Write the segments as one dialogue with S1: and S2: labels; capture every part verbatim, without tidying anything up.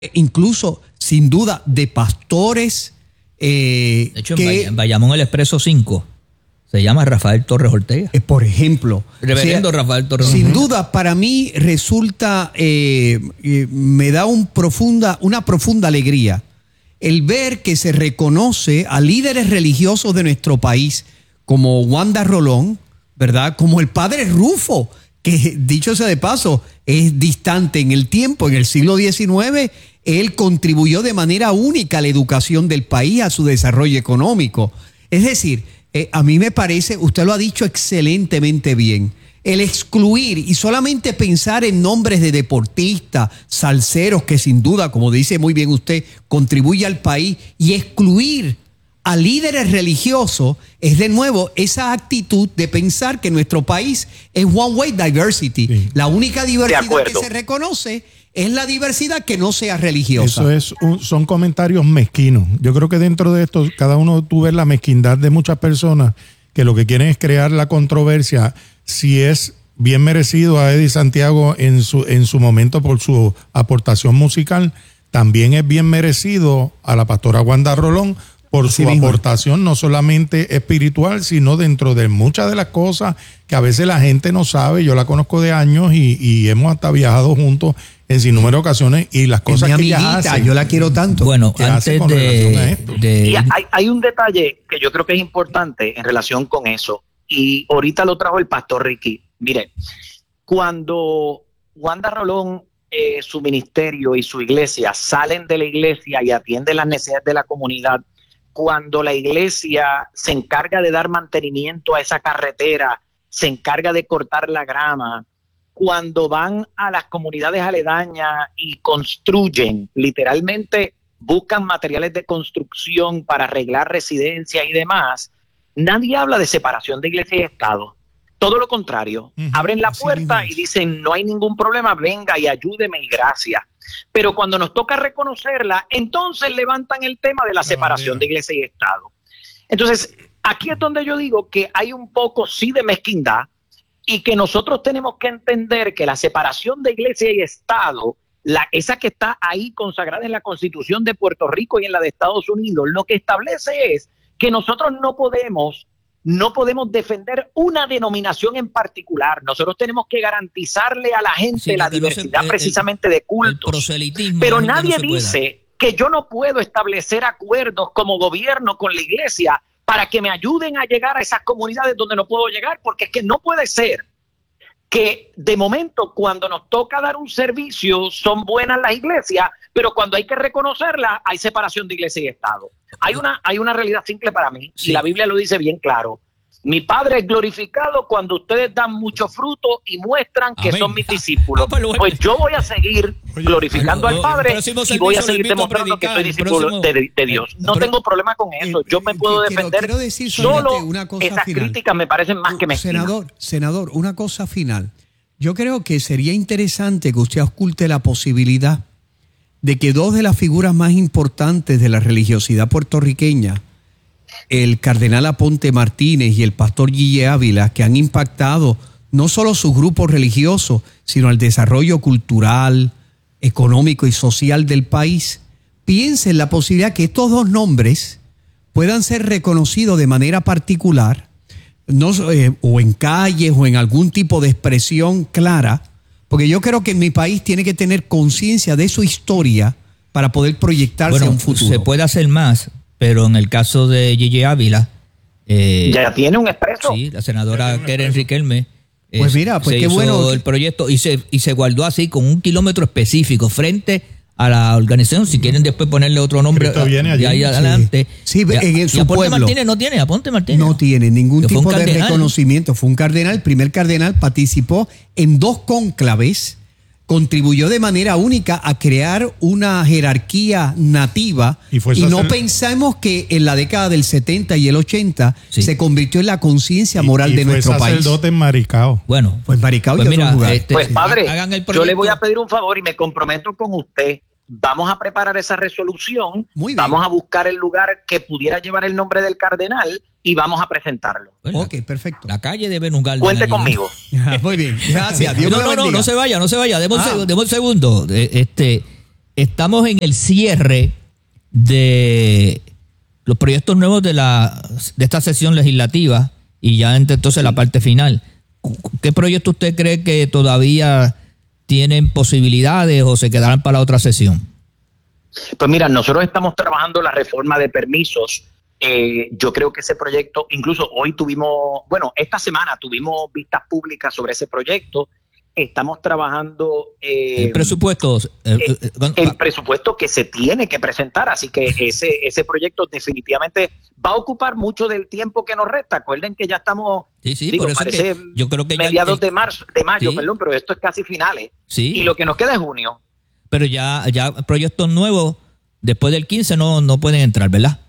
S1: incluso, sin duda, de pastores. Eh,
S2: de hecho,
S1: que,
S2: en Bayamón el Expreso cinco se llama Rafael Torres Ortega.
S1: Eh, por ejemplo.
S2: Reverendo o sea, Rafael Torres
S1: Sin
S2: Ortega.
S1: duda, para mí resulta, eh, eh, me da un profunda, una profunda alegría el ver que se reconoce a líderes religiosos de nuestro país, como Wanda Rolón, ¿verdad? Como el padre Rufo, que dicho sea de paso, es distante en el tiempo. En el siglo diecinueve, él contribuyó de manera única a la educación del país, a su desarrollo económico. Es decir, eh, a mí me parece, usted lo ha dicho excelentemente bien, el excluir y solamente pensar en nombres de deportistas, salseros, que sin duda, como dice muy bien usted, contribuye al país, y excluir a líderes religiosos es de nuevo esa actitud de pensar que nuestro país es one way diversity. Sí. La única diversidad que se reconoce es la diversidad que no sea religiosa.
S3: Eso es un, son comentarios mezquinos. Yo creo que dentro de esto, cada uno tú ves la mezquindad de muchas personas que lo que quieren es crear la controversia. Si es bien merecido a Eddie Santiago en su, en su momento por su aportación musical, también es bien merecido a la pastora Wanda Rolón por su sí aportación no solamente espiritual, sino dentro de muchas de las cosas que a veces la gente no sabe. Yo la conozco de años y, y hemos hasta viajado juntos en sinnúmero de ocasiones, y las cosas
S1: es mi
S3: que
S1: amiguita,
S3: ella hace.
S1: Yo la quiero tanto.
S2: Bueno, antes de, de...
S4: Y hay, hay un detalle que yo creo que es importante en relación con eso, y ahorita lo trajo el pastor Ricky. Mire, cuando Wanda Rolón, eh, su ministerio y su iglesia salen de la iglesia y atienden las necesidades de la comunidad, cuando la iglesia se encarga de dar mantenimiento a esa carretera, se encarga de cortar la grama, cuando van a las comunidades aledañas y construyen, literalmente buscan materiales de construcción para arreglar residencias y demás, nadie habla de separación de iglesia y Estado. Todo lo contrario, uh-huh. abren la puerta y dicen, no hay ningún problema, venga y ayúdeme y gracias. Pero cuando nos toca reconocerla, entonces levantan el tema de la separación de iglesia y Estado. Entonces, aquí es donde yo digo que hay un poco sí de mezquindad, y que nosotros tenemos que entender que la separación de iglesia y Estado, la, esa que está ahí consagrada en la Constitución de Puerto Rico y en la de Estados Unidos, lo que establece es que nosotros no podemos, no podemos defender una denominación en particular. Nosotros tenemos que garantizarle a la gente sí, la diversidad no se, precisamente el, de cultos. Pero nadie no dice que yo no puedo establecer acuerdos como gobierno con la iglesia para que me ayuden a llegar a esas comunidades donde no puedo llegar, porque es que no puede ser que de momento cuando nos toca dar un servicio son buenas las iglesias, pero cuando hay que reconocerlas hay separación de iglesia y Estado. Hay una, hay una realidad simple para mí, sí. y la Biblia lo dice bien claro. Mi Padre es glorificado cuando ustedes dan mucho fruto y muestran que Amén. Son mis discípulos. Ah, pues, pues yo voy a seguir Oye, glorificando al Padre y voy a seguir demostrando que soy discípulo de, de Dios. No pero, tengo problema con eso. Yo me puedo quiero, defender. Quiero decir solo una cosa esas final. Críticas me parecen más que mezquinas.
S1: Senador, senador, una cosa final. Yo creo que sería interesante que usted oculte la posibilidad de que dos de las figuras más importantes de la religiosidad puertorriqueña, el cardenal Aponte Martínez y el pastor Guille Ávila, que han impactado no solo sus grupos religiosos, sino el desarrollo cultural, económico y social del país, piensen la posibilidad que estos dos nombres puedan ser reconocidos de manera particular, no, eh, o en calles o en algún tipo de expresión clara, porque yo creo que en mi país tiene que tener conciencia de su historia para poder proyectarse
S2: bueno,
S1: a un futuro.
S2: Se puede hacer más, pero en el caso de Guille Ávila,
S4: eh, ya tiene un expreso.
S2: Sí, la senadora Keren Riquelme. Eh,
S1: pues mira, pues
S2: se
S1: qué
S2: hizo
S1: bueno.
S2: el proyecto y se, y se guardó así con un kilómetro específico frente a la organización. Si quieren después ponerle otro nombre
S3: viene
S2: de ahí adelante.
S1: Sí, sí, en el, su
S2: Aponte
S1: pueblo.
S2: Martínez no tiene, Aponte Martínez.
S1: No tiene ningún tipo de
S2: cardenal.
S1: reconocimiento. Fue un cardenal, el primer cardenal, participó en dos cónclaves, contribuyó de manera única a crear una jerarquía nativa y, y no pensamos que en la década del setenta y el ochenta sí. se convirtió en la conciencia moral
S3: y, y
S1: de nuestro país.
S3: Y fue sacerdote en Maricao.
S2: Bueno,
S1: pues Maricao
S2: pues
S1: y
S2: mira,
S1: otro lugar.
S2: Este,
S4: pues
S2: sí.
S4: padre,
S2: hagan el
S4: yo le voy a pedir un favor y me comprometo con usted. Vamos a preparar esa resolución, vamos a buscar el lugar que pudiera llevar el nombre del cardenal y vamos a presentarlo.
S1: Bueno, ok, perfecto.
S2: La calle de Benugal.
S4: Cuente conmigo.
S1: Muy bien, gracias. Dios
S2: no,
S1: me
S2: no,
S1: bendiga.
S2: no, no se vaya, no se vaya. Demos,
S1: ah.
S2: un, demos un segundo. Este, estamos en el cierre de los proyectos nuevos de la de esta sesión legislativa y ya entonces la parte final. ¿Qué proyecto usted cree que todavía tienen posibilidades o se quedarán para la otra sesión?
S4: Pues mira, nosotros estamos trabajando la reforma de permisos. Eh, yo creo que ese proyecto, incluso hoy tuvimos, bueno, esta semana tuvimos vistas públicas sobre ese proyecto. Estamos trabajando eh,
S2: el presupuesto
S4: el, el, el presupuesto que se tiene que presentar, así que ese ese proyecto definitivamente va a ocupar mucho del tiempo que nos resta. Acuerden que ya estamos
S2: sí, sí,
S4: digo,
S2: por eso
S4: parece
S2: que yo creo que
S4: mediados
S2: ya,
S4: de marzo de mayo,
S2: sí.
S4: perdón, pero esto es casi finales.
S2: Sí.
S4: Y lo que nos queda es junio.
S2: Pero ya ya proyectos nuevos después del quince no no pueden entrar, ¿verdad?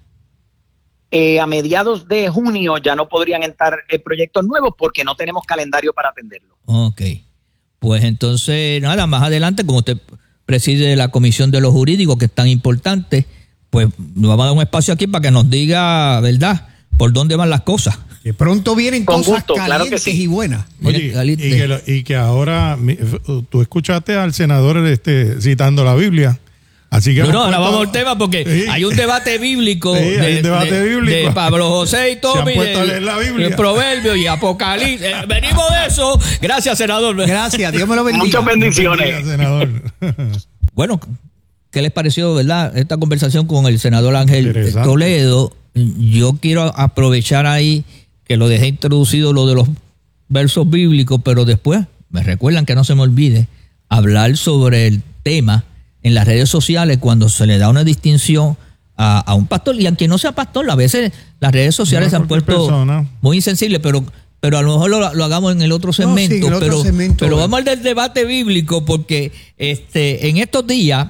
S4: Eh, a mediados de junio ya no podrían entrar eh, proyectos nuevos porque no tenemos calendario para atenderlo.
S2: Ok. Pues entonces, nada, más adelante, como usted preside la Comisión de los Jurídicos, que es tan importante, pues nos vamos a dar un espacio aquí para que nos diga, ¿verdad?, por dónde van las cosas.
S1: Que pronto vienen
S4: Con
S1: cosas
S4: gusto,
S1: calientes
S4: claro que sí.
S1: y buenas.
S3: Oye, y, que lo- y que ahora mi- tú escuchaste al senador este, citando la Biblia. Así que
S2: No,
S3: hemos
S2: no, ahora
S3: puesto-
S2: vamos al tema porque
S3: Sí.
S2: hay un debate bíblico,
S3: Sí, hay un debate
S2: de,
S3: bíblico.
S2: de Pablo José y Tommy,
S3: Se han puesto a
S2: de-
S3: leer la Biblia.
S2: de Proverbios y Apocalipsis. Eh, venimos de eso. Gracias, senador.
S1: Gracias, Dios me lo bendiga.
S4: Muchas bendiciones.
S3: Bendiga, senador.
S2: Bueno, ¿qué les pareció, verdad, esta conversación con el senador Ángel
S3: Interesante.
S2: Toledo? Yo quiero aprovechar ahí que lo dejé introducido lo de los versos bíblicos, pero después me recuerdan que no se me olvide hablar sobre el tema en las redes sociales cuando se le da una distinción a, a un pastor y aunque no sea pastor, a veces las redes sociales
S3: No,
S2: se han
S3: cualquier
S2: puesto
S3: persona.
S2: muy insensibles, pero pero a lo mejor lo, lo hagamos en el otro segmento,
S1: sí, en el otro
S2: pero,
S1: segmento,
S2: pero
S1: eh.
S2: vamos al del debate bíblico porque este en estos días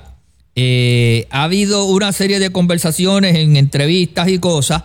S2: eh, ha habido una serie de conversaciones en entrevistas y cosas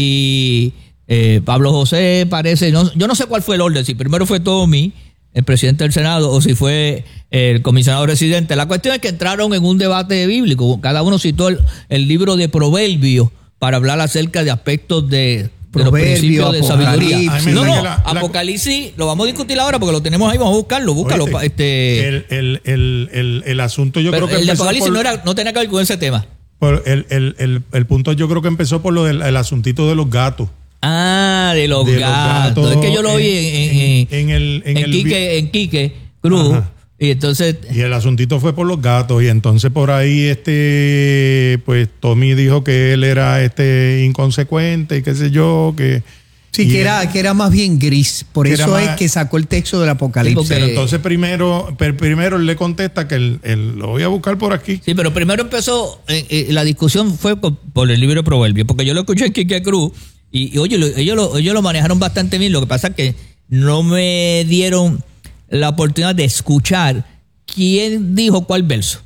S2: y eh, Pablo José parece, no, yo no sé cuál fue el orden, si primero fue Tommy, el presidente del Senado, o si fue el comisionado residente. La cuestión es que entraron en un debate bíblico, cada uno citó el, el libro de Proverbios para hablar acerca de aspectos de, de los
S1: Proverbios,
S2: principios de sabiduría.
S1: Apocalipsis.
S2: No, no,
S3: La- la-
S2: Apocalipsis, lo vamos a discutir ahora porque lo tenemos ahí, vamos a buscarlo, búscalo.
S3: Oíste,
S2: este,
S3: el, el, el, el, el asunto yo
S2: pero
S3: creo que
S2: el de
S3: empezó
S2: Apocalipsis
S3: por-
S2: no, era, no tenía que ver con ese tema.
S3: por el, el, el, el punto yo creo que empezó por lo del el asuntito de los gatos.
S2: Ah, de los,
S3: De los
S2: gatos.
S3: gatos
S2: Es que yo lo vi en, en, en,
S3: en el- en
S2: en
S3: el
S2: Quique, en Quique Cruz.
S3: Ajá.
S2: Y entonces,
S3: Y el asuntito fue por los gatos y entonces por ahí este pues Tommy dijo que él era este inconsecuente y qué sé yo, que
S1: Sí,
S3: y
S1: que
S3: él-
S1: era, que era más bien gris. Por
S3: Que
S1: eso
S3: era
S1: es
S3: más-
S1: que sacó el texto del Apocalipsis.
S3: pero
S2: porque-
S3: entonces primero per- primero él le contesta que él, él- lo voy a buscar por aquí.
S2: sí, pero primero empezó, eh, eh, la discusión fue por, por el libro de Proverbios, porque yo lo escuché en Quique Cruz y, y oye, lo- ellos, lo, ellos lo manejaron bastante bien. Lo que pasa es que no me dieron la oportunidad de escuchar quién dijo cuál verso.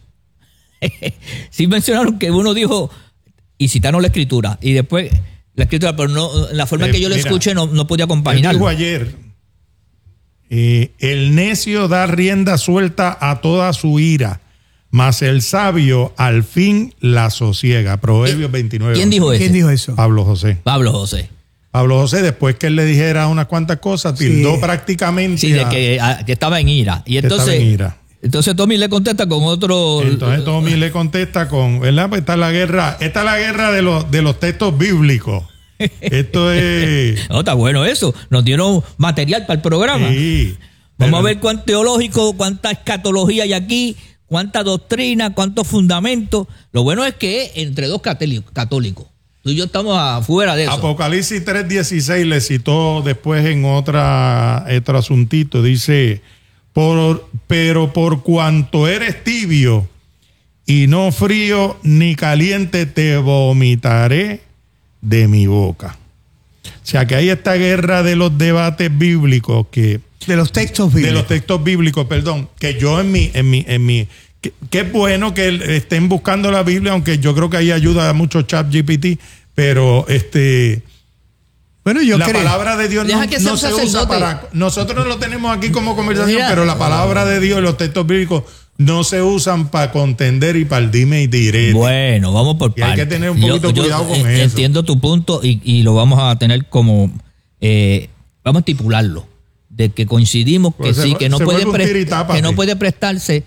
S2: Sí mencionaron que uno dijo y citaron la escritura y después la escritura, pero no la forma en
S3: Eh,
S2: que yo lo
S3: mira,
S2: escuché no, no podía
S3: Él dijo
S2: acompañarlo.
S3: ayer, eh, el necio da rienda suelta a toda su ira, mas el sabio al fin la sosiega. Proverbios veintinueve.
S2: ¿Quién dijo eso?
S1: ¿Quién dijo eso?
S3: Pablo José.
S2: Pablo José.
S3: Pablo José, después que él le dijera unas cuantas cosas, tildó
S1: Sí.
S3: prácticamente
S2: Sí, de
S3: a-
S2: que, a- que estaba en ira. Y
S3: que estaba
S2: entonces,
S3: en ira.
S2: entonces Tommy le contesta con otro.
S3: Entonces Tommy le contesta con, ¿verdad? Pues esta es la guerra, esta es la guerra de los, de los textos bíblicos. Esto es...
S2: No, está bueno eso. Nos dieron material para el programa.
S3: Sí,
S2: Vamos
S3: pero-
S2: a ver cuán teológico, cuánta escatología hay aquí, cuánta doctrina, cuántos fundamentos. Lo bueno es que es entre dos católicos. católicos. Tú y yo estamos afuera de eso.
S3: Apocalipsis tres dieciséis le citó después en otra, otro asuntito. Dice, por, pero por cuanto eres tibio y no frío ni caliente, te vomitaré de mi boca. O sea que hay esta guerra de los debates bíblicos que...
S1: De los textos
S3: De
S1: bíblicos.
S3: los textos bíblicos, perdón, que yo en mi, en mi, en mi, que, que es bueno que estén buscando la Biblia, aunque yo creo que ahí ayuda a mucho chat G P T, pero este
S1: Bueno, yo
S3: la
S1: creo.
S3: palabra de Dios
S2: Deja
S3: no,
S2: que sea
S3: no
S2: un
S3: se usa
S2: sacerdote.
S3: para, nosotros no lo tenemos aquí como conversación,
S2: Mira.
S3: pero la palabra de Dios y los textos bíblicos no se usan para contender y para el dime y direte.
S2: Bueno, vamos por
S3: Y hay
S2: partes.
S3: que tener un poquito cuidado con eso.
S2: Entiendo tu punto y, y lo vamos a tener como, eh, vamos a estipularlo, de que coincidimos que
S3: Pues se
S2: sí,
S3: vu-
S2: que no,
S3: se
S2: puede
S3: vuelve un
S2: pre-
S3: tira y tápate.
S2: que no puede prestarse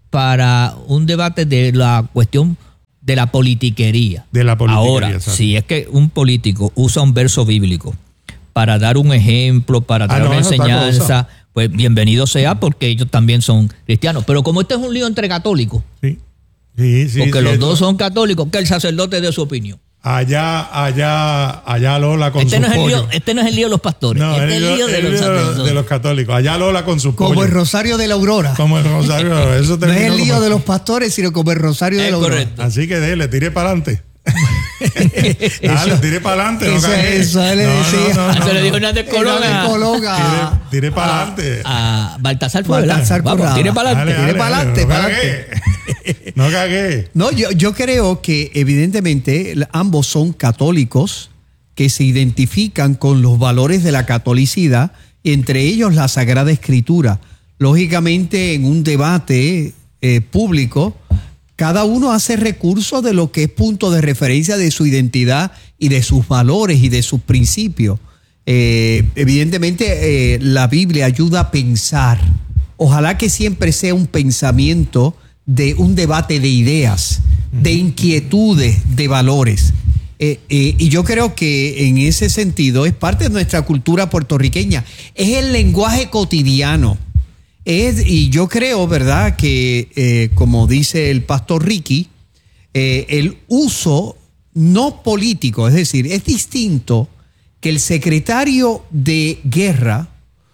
S2: para un debate de la cuestión de la politiquería.
S3: De la politiquería.
S2: Ahora,
S3: exacto.
S2: si es que un político usa un verso bíblico para dar un ejemplo, para dar
S3: Ah, no,
S2: una
S3: eso es otra
S2: enseñanza,
S3: cosa.
S2: pues bienvenido sea, porque ellos también son cristianos. Pero como este es un lío entre católicos,
S3: Sí, sí, sí.
S2: porque
S3: sí,
S2: los
S3: esto-
S2: dos son católicos, que el sacerdote dé su opinión.
S3: Allá, allá, allá Lola con
S2: Este
S3: sus
S2: no, es el
S3: pollos.
S2: lío, este no es el lío de los pastores,
S3: No,
S2: este es el lío de
S3: el
S2: los
S3: lío de los,
S2: sacerdotes.
S3: de los católicos. Allá Lola con sus
S1: Como
S3: pollos.
S1: el Rosario de la Aurora.
S3: Como el Rosario. Eso
S1: No es
S3: terminó
S1: el lío
S3: como-
S1: de los pastores, sino como el Rosario de
S2: Es
S1: la Aurora.
S2: correcto.
S3: Así que dele, tire para adelante. Dale, tire para adelante.
S1: eso- eso él le decía.
S2: Se le dijo Hernández Colón
S1: Era
S2: a-
S1: de Colón a-
S3: Tire, tire para adelante.
S2: A Baltasar fue, ¿verdad?
S1: Baltasar
S2: Vamos,
S1: Corrada.
S2: tire para adelante.
S1: Tire para adelante,
S3: no
S1: para
S3: cagué. No cagué.
S1: No, yo, yo creo que evidentemente ambos son católicos que se identifican con los valores de la catolicidad, entre ellos la Sagrada Escritura. Lógicamente, en un debate eh, público, cada uno hace recurso de lo que es punto de referencia de su identidad y de sus valores y de sus principios. Eh, evidentemente, eh, la Biblia ayuda a pensar. Ojalá que siempre sea un pensamiento de un debate de ideas, de inquietudes, de valores. Eh, eh, y yo creo que en ese sentido es parte de nuestra cultura puertorriqueña. Es el lenguaje cotidiano. Es, y yo creo, ¿verdad?, que eh, como dice el pastor Ricky, eh, el uso no político, es decir, es distinto que el secretario de guerra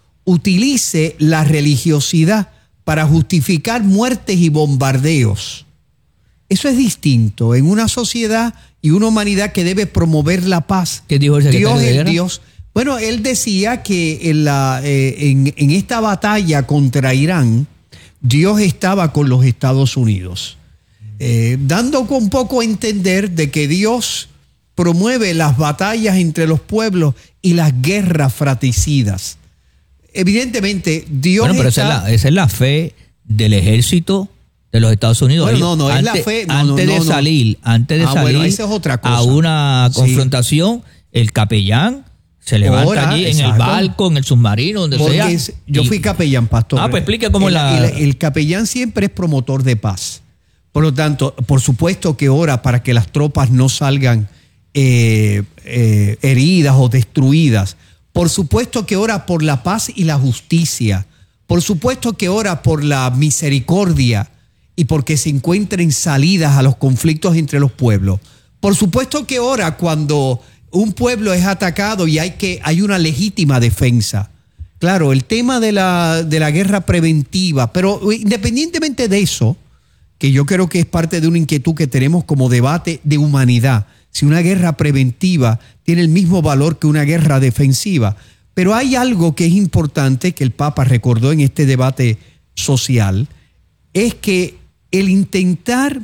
S1: utilice la religiosidad para justificar muertes y bombardeos. Eso es distinto en una sociedad y una humanidad que debe promover la paz.
S2: ¿Qué dijo el secretario
S1: Dios
S2: de
S1: es
S2: guerra?
S1: Dios. Bueno, él decía que en, la, eh, en, en esta batalla contra Irán, Dios estaba con los Estados Unidos, eh, dando un poco a entender de que Dios promueve las batallas entre los pueblos y las guerras fratricidas. Evidentemente, Dios
S2: Bueno, pero
S1: está...
S2: esa es, la, esa es la fe del ejército de los Estados Unidos.
S1: Bueno,
S2: Ellos,
S1: no, no, es
S2: antes,
S1: la fe- no,
S2: antes
S1: no,
S2: de
S1: no, no.
S2: salir, antes de
S1: Ah,
S2: salir
S1: bueno, esa es otra cosa.
S2: a una
S1: Sí.
S2: confrontación, el capellán se levanta
S1: Ora,
S2: allí en el
S1: exacto.
S2: barco, en el submarino, donde
S1: Porque
S2: sea.
S1: es- yo
S2: y-
S1: fui capellán, pastor.
S2: Ah, pues explique cómo
S1: el,
S2: la-
S1: el, el capellán siempre es promotor de paz. Por lo tanto, por supuesto que ora para que las tropas no salgan eh, eh, heridas o destruidas. Por supuesto que ora por la paz y la justicia. Por supuesto que ora por la misericordia y porque se encuentren salidas a los conflictos entre los pueblos. Por supuesto que ora cuando un pueblo es atacado y hay, que, hay una legítima defensa. Claro, el tema de la, de la guerra preventiva, pero independientemente de eso, que yo creo que es parte de una inquietud que tenemos como debate de humanidad, si una guerra preventiva tiene el mismo valor que una guerra defensiva. Pero hay algo que es importante que el Papa recordó en este debate social, es que el intentar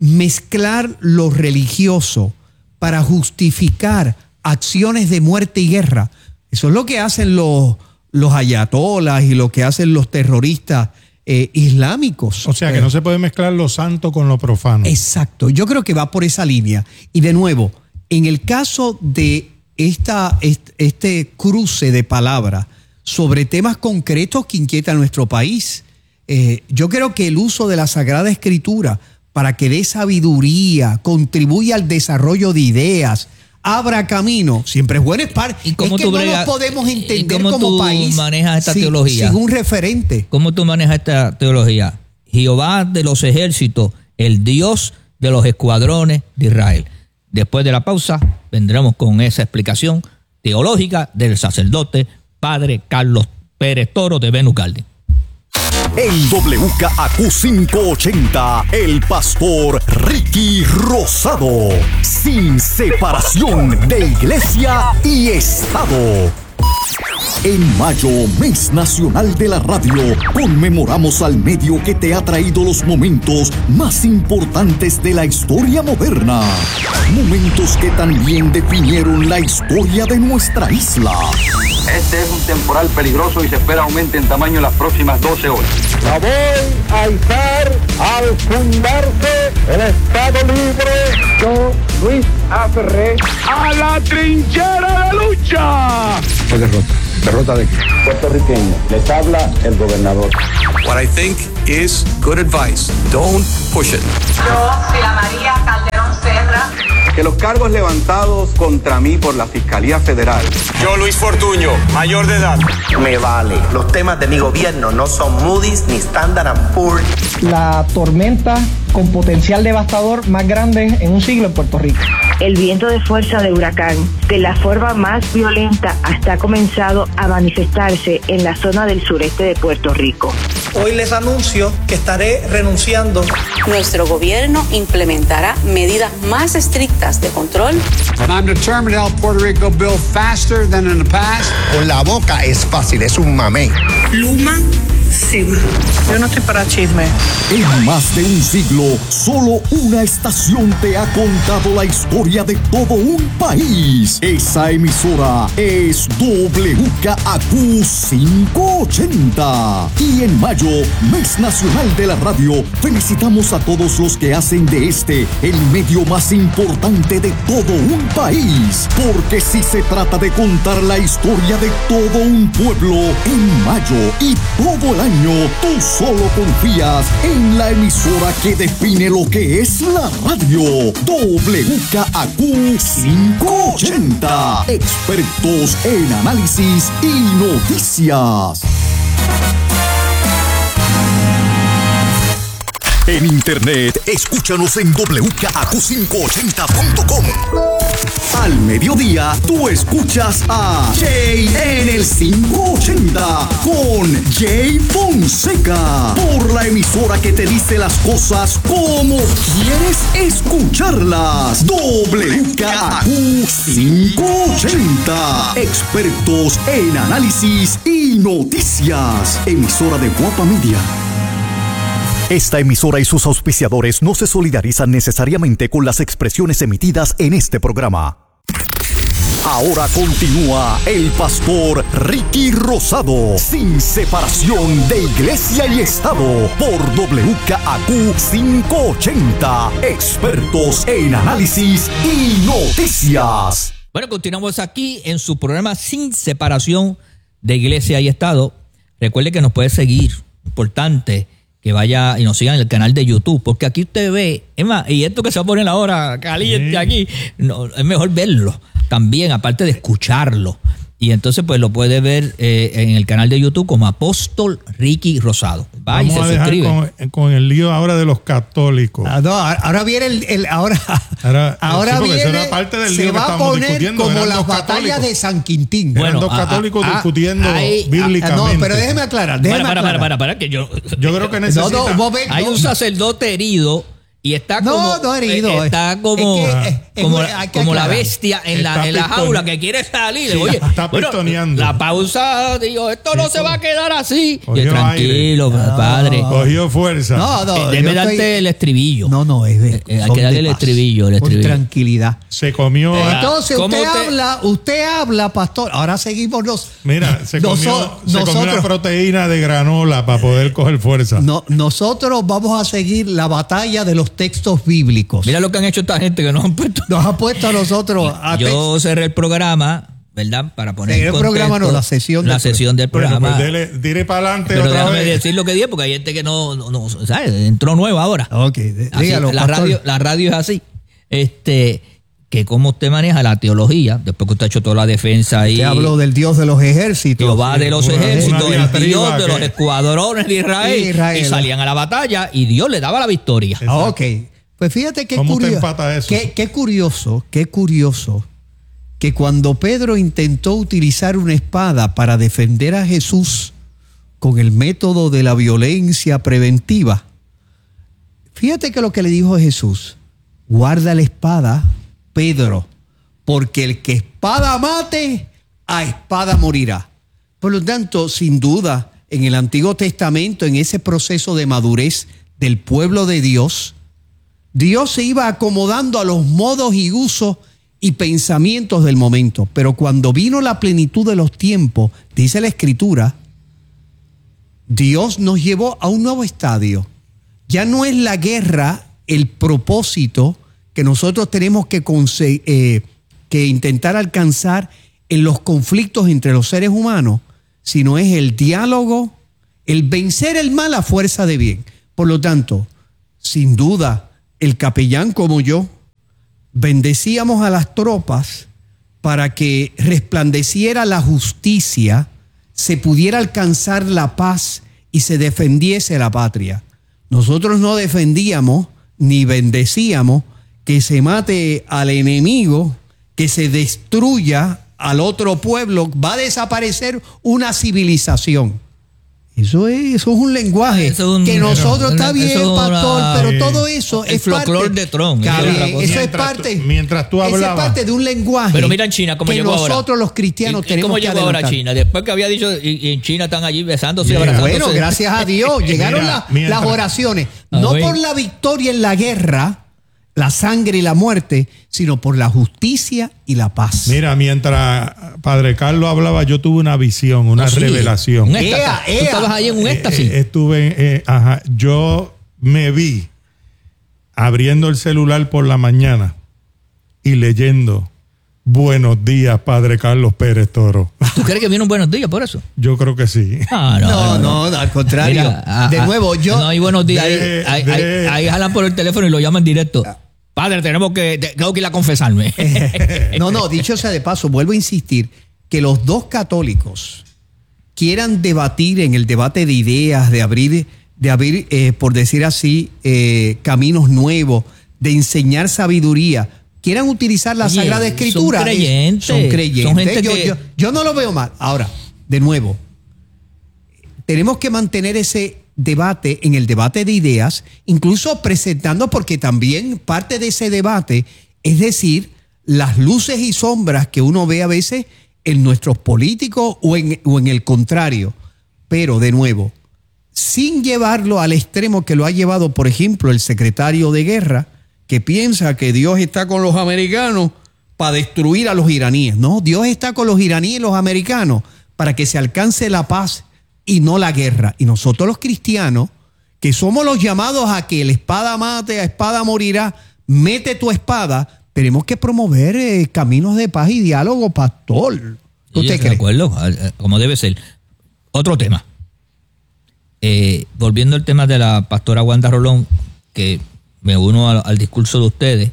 S1: mezclar lo religioso para justificar acciones de muerte y guerra, eso es lo que hacen los, los ayatolas y lo que hacen los terroristas eh, islámicos.
S3: O sea que no se puede mezclar lo santo con lo profano.
S1: Exacto, yo creo que va por esa línea. Y de nuevo, en el caso de esta, este cruce de palabras sobre temas concretos que inquietan a nuestro país, eh, yo creo que el uso de la Sagrada Escritura para que dé sabiduría, contribuya al desarrollo de ideas, abra camino, siempre es bueno. Es, par,
S2: ¿Y cómo
S1: es que
S2: tú
S1: no
S2: bregas-
S1: nos podemos
S2: y
S1: entender
S2: cómo
S1: como
S2: tú
S1: país
S2: manejas esta
S1: sin,
S2: teología?
S1: sin un referente.
S2: ¿Cómo tú manejas esta teología? Jehová de los ejércitos, el Dios de los escuadrones de Israel. Después de la pausa, vendremos con esa explicación teológica del sacerdote Padre Carlos Pérez Toro de Venus Garden.
S5: En W K A Q quinientos ochenta, el pastor Ricky Rosado. Sin separación de iglesia y Estado. En mayo, mes nacional de la radio, conmemoramos al medio que te ha traído los momentos más importantes de la historia moderna. Momentos que también definieron la historia de nuestra isla.
S6: Este es un temporal peligroso y se espera aumente en tamaño en las próximas doce horas.
S7: La voy a izar al fundarse el Estado Libre. Yo, Luis A. Ferré, a la trinchera de lucha.
S6: Fue derrota.
S7: ¿Derrota de qué? Puertorriqueño. Les habla el gobernador.
S8: What I think is good advice. Don't push it.
S9: Yo, Sila María Calderón Serra.
S6: Que los cargos levantados contra mí por la Fiscalía Federal.
S10: Yo, Luis Fortuño, mayor de edad.
S11: Me vale. Los temas de mi gobierno no son Moody's ni Standard and Poor's.
S12: La tormenta con potencial devastador más grande en un siglo en Puerto Rico.
S13: El viento de fuerza de huracán, de la forma más violenta, hasta ha comenzado a manifestarse en la zona del sureste de Puerto Rico.
S12: Hoy les anuncio que estaré renunciando.
S14: Nuestro gobierno implementará medidas más estrictas de control.
S15: And I'm determined to help Puerto Rico build faster than in the past.
S16: Con la boca es fácil, es un mamey.
S17: Luma se va.
S12: Yo no estoy para chisme.
S5: En más de un siglo, solo una estación te ha contado la historia de todo un país. Esa emisora es W K A Q quinientos ochenta. Y en mayo, mes nacional de la radio, felicitamos a todos los que hacen de este el medio más importante de todo un país. Porque si se trata de contar la historia de todo un pueblo, en mayo y todo el año, tú solo confías en la emisora que define lo que es la radio. W K A Q quinientos ochenta. Expertos en análisis y noticias. En internet, escúchanos en w k a q quinientos ochenta punto com. Al mediodía, tú escuchas a Jay en el quinientos ochenta con Jay Fonseca. Por la emisora que te dice las cosas como quieres escucharlas. W K A Q quinientos ochenta. Expertos en análisis y noticias. Emisora de Guapa Media. Esta emisora y sus auspiciadores no se solidarizan necesariamente con las expresiones emitidas en este programa. Ahora continúa el pastor Ricky Rosado, sin separación de iglesia y estado, por W K A Q quinientos ochenta, expertos en análisis y noticias.
S2: Bueno, continuamos aquí en su programa Sin Separación de Iglesia y Estado. Recuerde que nos puede seguir, importante, que vaya y nos sigan en el canal de YouTube, porque aquí usted ve, es más, y esto que se va a poner ahora caliente sí. aquí, no, es mejor verlo también, aparte de escucharlo. Y entonces pues lo puede ver eh, en el canal de YouTube como Apóstol Ricky Rosado. Va
S3: Vamos
S2: y se
S3: a dejar
S2: suscribe.
S3: Con, con el lío ahora de los católicos.
S1: Ah, no, ahora viene el, el ahora
S3: ahora,
S1: ahora
S3: sí,
S1: viene
S3: eso era parte del
S1: se
S3: lío
S1: va
S3: que
S1: a
S3: estamos
S1: poner
S3: discutiendo.
S1: como
S3: Eran
S1: las
S3: dos
S1: batallas
S3: católicos.
S1: de San Quintín.
S3: Eran
S2: Bueno,
S3: dos
S2: ah,
S3: católicos
S2: ah,
S3: discutiendo
S2: hay,
S3: bíblicamente.
S1: No, pero déjeme aclarar, déjeme
S2: para, para,
S1: aclarar.
S2: para, para, para, que yo,
S3: yo creo que necesita.
S1: No, no, momento.
S2: Hay un sacerdote herido y está como
S1: no, no herido.
S2: eh, está como
S1: es que, eh,
S2: como,
S1: es que
S2: como la
S1: aclarar.
S2: bestia en la,
S3: Está
S2: en la
S3: pistone-
S2: jaula que quiere salir.
S3: Sí,
S2: Oye,
S3: está
S2: bueno,
S3: pistoneando.
S2: la pausa, digo, esto no se va a quedar así.
S3: Cogió
S2: Yo, tranquilo,
S3: aire.
S2: padre.
S1: No.
S3: Cogió fuerza.
S1: No, no,
S2: Eh, Déjeme
S1: yo
S2: darte
S1: estoy-
S2: el estribillo.
S1: No, no, es de,
S2: Eh, hay
S1: son
S2: que darle
S1: de
S2: el
S1: paz,
S2: estribillo, el
S1: con
S2: estribillo.
S1: tranquilidad.
S3: Se comió.
S2: Eh,
S1: Entonces
S2: ¿cómo
S1: usted,
S2: usted-
S1: habla, usted habla, pastor. Ahora seguimos los.
S3: Mira, se comió,
S1: Noso-
S3: se comió una
S1: nosotros,
S3: proteína de granola para poder coger fuerza.
S1: no, nosotros vamos a seguir la batalla de los textos bíblicos.
S2: Mira lo que han hecho esta gente que nos han puesto.
S1: Nos ha puesto a nosotros a
S2: Yo cerré el programa, ¿verdad? Para poner
S1: Cerré
S2: en
S1: el programa,
S2: contexto
S1: no, la sesión
S2: la
S1: del
S2: sesión del
S3: Bueno,
S2: programa.
S3: pues dele, dire para adelante
S2: Pero
S3: otra
S2: déjame
S3: vez.
S2: decir lo que dije, porque hay gente que no, no, no ¿sabes? Entró nueva ahora.
S1: Ok, de-
S2: Así,
S1: dígalo,
S2: la
S1: pastor.
S2: radio, la radio es así. Este, que cómo usted maneja la teología, después que usted ha hecho toda la defensa ahí.
S1: Te hablo del Dios de los ejércitos.
S2: Jehová de los
S3: Una-
S2: ejércitos,
S3: una
S2: el
S3: diatriba
S2: Dios de los
S3: que-
S2: escuadrones de Israel,
S1: Israel.
S2: y salían a la batalla y Dios le daba la victoria.
S1: Ah, ok. Pues fíjate qué
S3: ¿Cómo usted
S1: curioso.
S3: empata eso?
S1: Qué, qué curioso, qué curioso que cuando Pedro intentó utilizar una espada para defender a Jesús con el método de la violencia preventiva, fíjate que lo que le dijo a Jesús: guarda la espada, Pedro, porque el que espada mate, a espada morirá. Por lo tanto, sin duda, en el Antiguo Testamento, en ese proceso de madurez del pueblo de Dios, Dios se iba acomodando a los modos y usos y pensamientos del momento. Pero cuando vino la plenitud de los tiempos, dice la Escritura, Dios nos llevó a un nuevo estadio. Ya no es la guerra el propósito que nosotros tenemos que, conse- eh, que intentar alcanzar en los conflictos entre los seres humanos, sino es el diálogo, el vencer el mal a fuerza de bien. Por lo tanto, sin duda, el capellán como yo, bendecíamos a las tropas para que resplandeciera la justicia, se pudiera alcanzar la paz y se defendiese la patria. Nosotros no defendíamos ni bendecíamos que se mate al enemigo, que se destruya al otro pueblo, va a desaparecer una civilización. Eso es, eso es un lenguaje es un, que nosotros, está bien, eso pastor, una, pero eh, todo eso es parte
S2: de Tron.
S1: Eso,
S3: eso
S1: es, es parte,
S3: tú, mientras tú hablabas,
S1: es parte de un lenguaje.
S2: Pero mira en China cómo
S1: que
S2: llegó
S1: nosotros
S2: ahora.
S1: los cristianos
S2: ¿Y,
S1: tenemos
S2: ¿Cómo
S1: que
S2: llegó ahora a China? Después que había dicho, y, y en China están allí besándose y abrazándose.
S1: Bueno, gracias a Dios, llegaron
S3: mira,
S1: la,
S3: mientras,
S1: las oraciones, no ver. por la victoria en la guerra, la sangre y la muerte, sino por la justicia y la paz.
S3: Mira, mientras Padre Carlos hablaba, yo tuve una visión, una oh, sí. revelación.
S2: Un ea, ea. ¿Tú estabas ahí en un éxtasis?
S3: Eh, estuve, eh, ajá, yo me vi abriendo el celular por la mañana y leyendo Buenos días, Padre Carlos Pérez Toro.
S2: ¿Tú crees que viene un buenos días por eso?
S3: Yo creo que sí.
S2: Ah, no,
S1: no, no, no, al contrario.
S2: Mira,
S1: de
S2: a,
S1: nuevo, yo...
S2: No hay buenos días.
S3: De,
S2: ahí,
S3: de,
S2: ahí, ahí, ahí jalan por el teléfono y lo llaman directo. Padre, tenemos que, tengo que ir a confesarme.
S1: No, no, dicho sea de paso, vuelvo a insistir que los dos católicos quieran debatir en el debate de ideas, de abrir, de abrir eh, por decir así, eh, caminos nuevos, de enseñar sabiduría, quieran utilizar la Oye, Sagrada Escritura.
S2: Son creyentes.
S1: Son creyentes.
S2: Son gente
S1: yo,
S2: que...
S1: yo, yo no lo veo mal. Ahora, de nuevo, tenemos que mantener ese debate en el debate de ideas, incluso presentando, porque también parte de ese debate es decir, las luces y sombras que uno ve a veces en nuestros políticos o en, o en el contrario. Pero, de nuevo, sin llevarlo al extremo que lo ha llevado, por ejemplo, el secretario de Guerra, que piensa que Dios está con los americanos para destruir a los iraníes. No, Dios está con los iraníes y los americanos para que se alcance la paz y no la guerra. Y nosotros los cristianos, que somos los llamados a que la espada mate, a espada morirá, mete tu espada, tenemos que promover eh, caminos de paz y diálogo, pastor.
S2: ¿Tú te crees? De acuerdo, como debe ser. Otro tema. Eh, volviendo al tema de la pastora Wanda Rolón, que me uno al, al discurso de ustedes.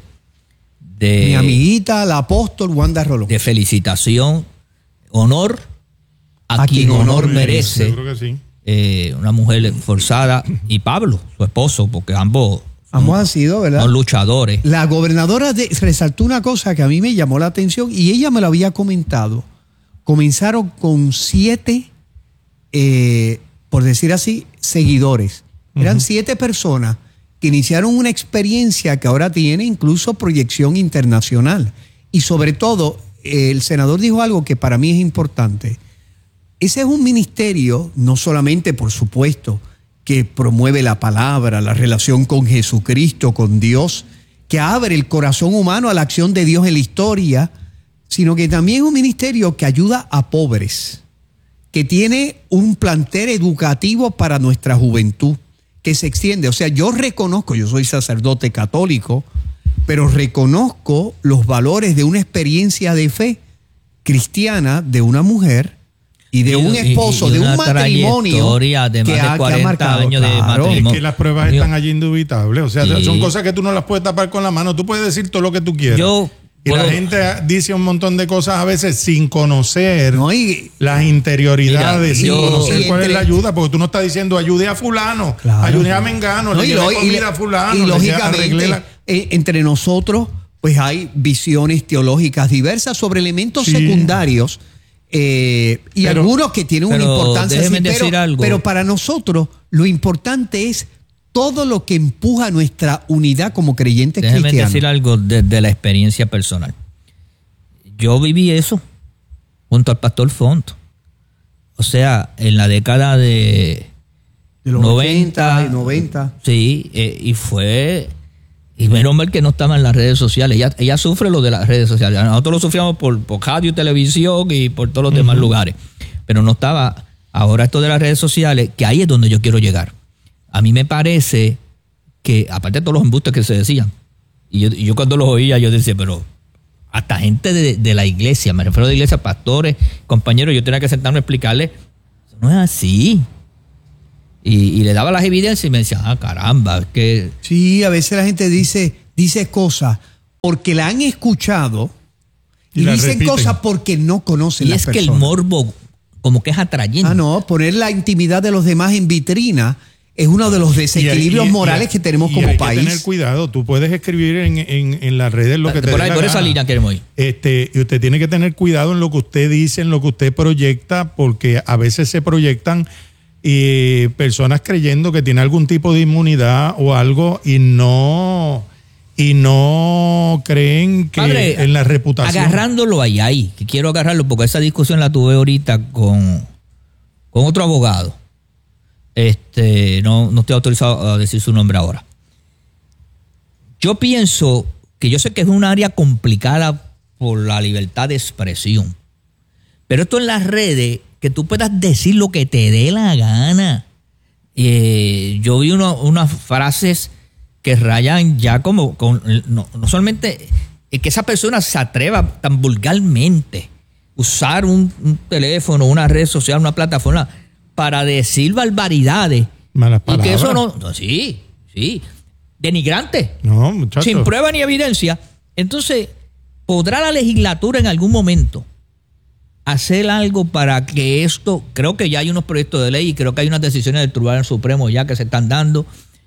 S2: De,
S1: Mi amiguita, la apóstol Wanda Rolón.
S2: De felicitación, honor a, a quien, quien honor merece.
S3: Seguro que sí.
S2: Eh, una mujer forzada y Pablo, su esposo, porque ambos,
S1: ambos han sido, ¿verdad?
S2: Son luchadores.
S1: La gobernadora de, resaltó una cosa que a mí me llamó la atención y ella me lo había comentado. Comenzaron con siete, eh, por decir así, seguidores. Eran uh-huh. siete personas que iniciaron una experiencia que ahora tiene incluso proyección internacional. Y sobre todo, el senador dijo algo que para mí es importante. Ese es un ministerio, no solamente, por supuesto, que promueve la palabra, la relación con Jesucristo, con Dios, que abre el corazón humano a la acción de Dios en la historia, sino que también es un ministerio que ayuda a pobres, que tiene un plantel educativo para nuestra juventud, que se extiende. O sea, yo reconozco, yo soy sacerdote católico, pero reconozco los valores de una experiencia de fe cristiana de una mujer y de y, un esposo, y, y de un matrimonio
S2: de más
S1: que,
S2: de
S1: ha,
S2: cuarenta
S1: que ha marcado,
S2: años
S1: claro.
S2: de matrimonio.
S3: Es que las pruebas
S2: yo,
S3: están allí indubitables. O sea,
S2: sí.
S3: son cosas que tú no las puedes tapar con la mano. Tú puedes decir todo lo que tú quieras.
S2: Yo
S3: Y
S2: Puedo,
S3: la gente dice un montón de cosas a veces sin conocer
S1: no, y,
S3: las interioridades,
S2: mira,
S3: sin
S2: yo,
S3: conocer cuál
S1: entre,
S3: es la ayuda, porque tú no estás diciendo ayude a fulano,
S1: claro,
S3: ayude a Mengano,
S1: no,
S3: le
S1: lleve
S3: comida a fulano.
S1: Y lógicamente,
S3: la...
S1: eh, entre nosotros, pues hay visiones teológicas diversas sobre elementos sí. secundarios eh, y pero, algunos que tienen una importancia.
S2: Déjeme
S1: sí,
S2: decir
S1: pero,
S2: algo.
S1: pero para nosotros lo importante es todo lo que empuja nuestra unidad como creyentes
S2: Déjeme
S1: cristianos.
S2: Déjeme decir algo desde la experiencia personal. Yo viví eso junto al pastor Font. O sea, en la década de,
S1: de los noventa y noventa.
S2: Sí, eh, y fue... Y menos mal que no estaba en las redes sociales. Ella, ella sufre lo de las redes sociales. Nosotros lo sufríamos por, por radio, televisión y por todos los uh-huh. demás lugares. Pero no estaba... Ahora esto de las redes sociales, que ahí es donde yo quiero llegar. A mí me parece que, aparte de todos los embustes que se decían, y yo, y yo cuando los oía, yo decía, pero... hasta gente de, de la iglesia, me refiero a la iglesia, pastores, compañeros, yo tenía que sentarme a explicarle, eso no es así. Y, y le daba las evidencias y me decía, ah, caramba, es que...
S1: Sí, a veces la gente dice, dice cosas porque la han escuchado y, y dicen repiten. Cosas porque no conocen
S2: y
S1: las
S2: es
S1: personas.
S2: Que el morbo como que es atrayente.
S1: Ah, no, poner la intimidad de los demás en vitrina es uno de los desequilibrios y, y, morales y, que tenemos
S3: y
S1: como
S3: hay
S1: país.
S3: Que tener cuidado, tú puedes escribir en, en, en las redes lo que
S2: por
S3: te
S2: ahí,
S3: dé la
S2: por
S3: gana.
S2: esa línea queremos ir.
S3: Este, y usted tiene que tener cuidado en lo que usted dice, en lo que usted proyecta, porque a veces se proyectan y personas creyendo que tiene algún tipo de inmunidad o algo y no y no creen que Padre, en la reputación.
S2: Agarrándolo ahí, ahí, que quiero agarrarlo porque esa discusión la tuve ahorita con, con otro abogado. Este, no, no estoy autorizado a decir su nombre ahora. Yo pienso que yo sé que es un área complicada por la libertad de expresión, pero esto en las redes, que tú puedas decir lo que te dé la gana. Eh, yo vi uno, unas frases que rayan ya como, con, no, no solamente es que esa persona se atreva tan vulgarmente usar un, un teléfono, una red social, una plataforma para decir barbaridades.
S3: Malas palabras.
S2: Y que eso no, no sí, sí, denigrante.
S3: No, muchachos.
S2: Sin prueba ni evidencia. Entonces, ¿podrá la legislatura en algún momento hacer algo para que esto, creo que ya hay unos proyectos de ley y creo que hay unas decisiones del Tribunal Supremo ya que se están dando,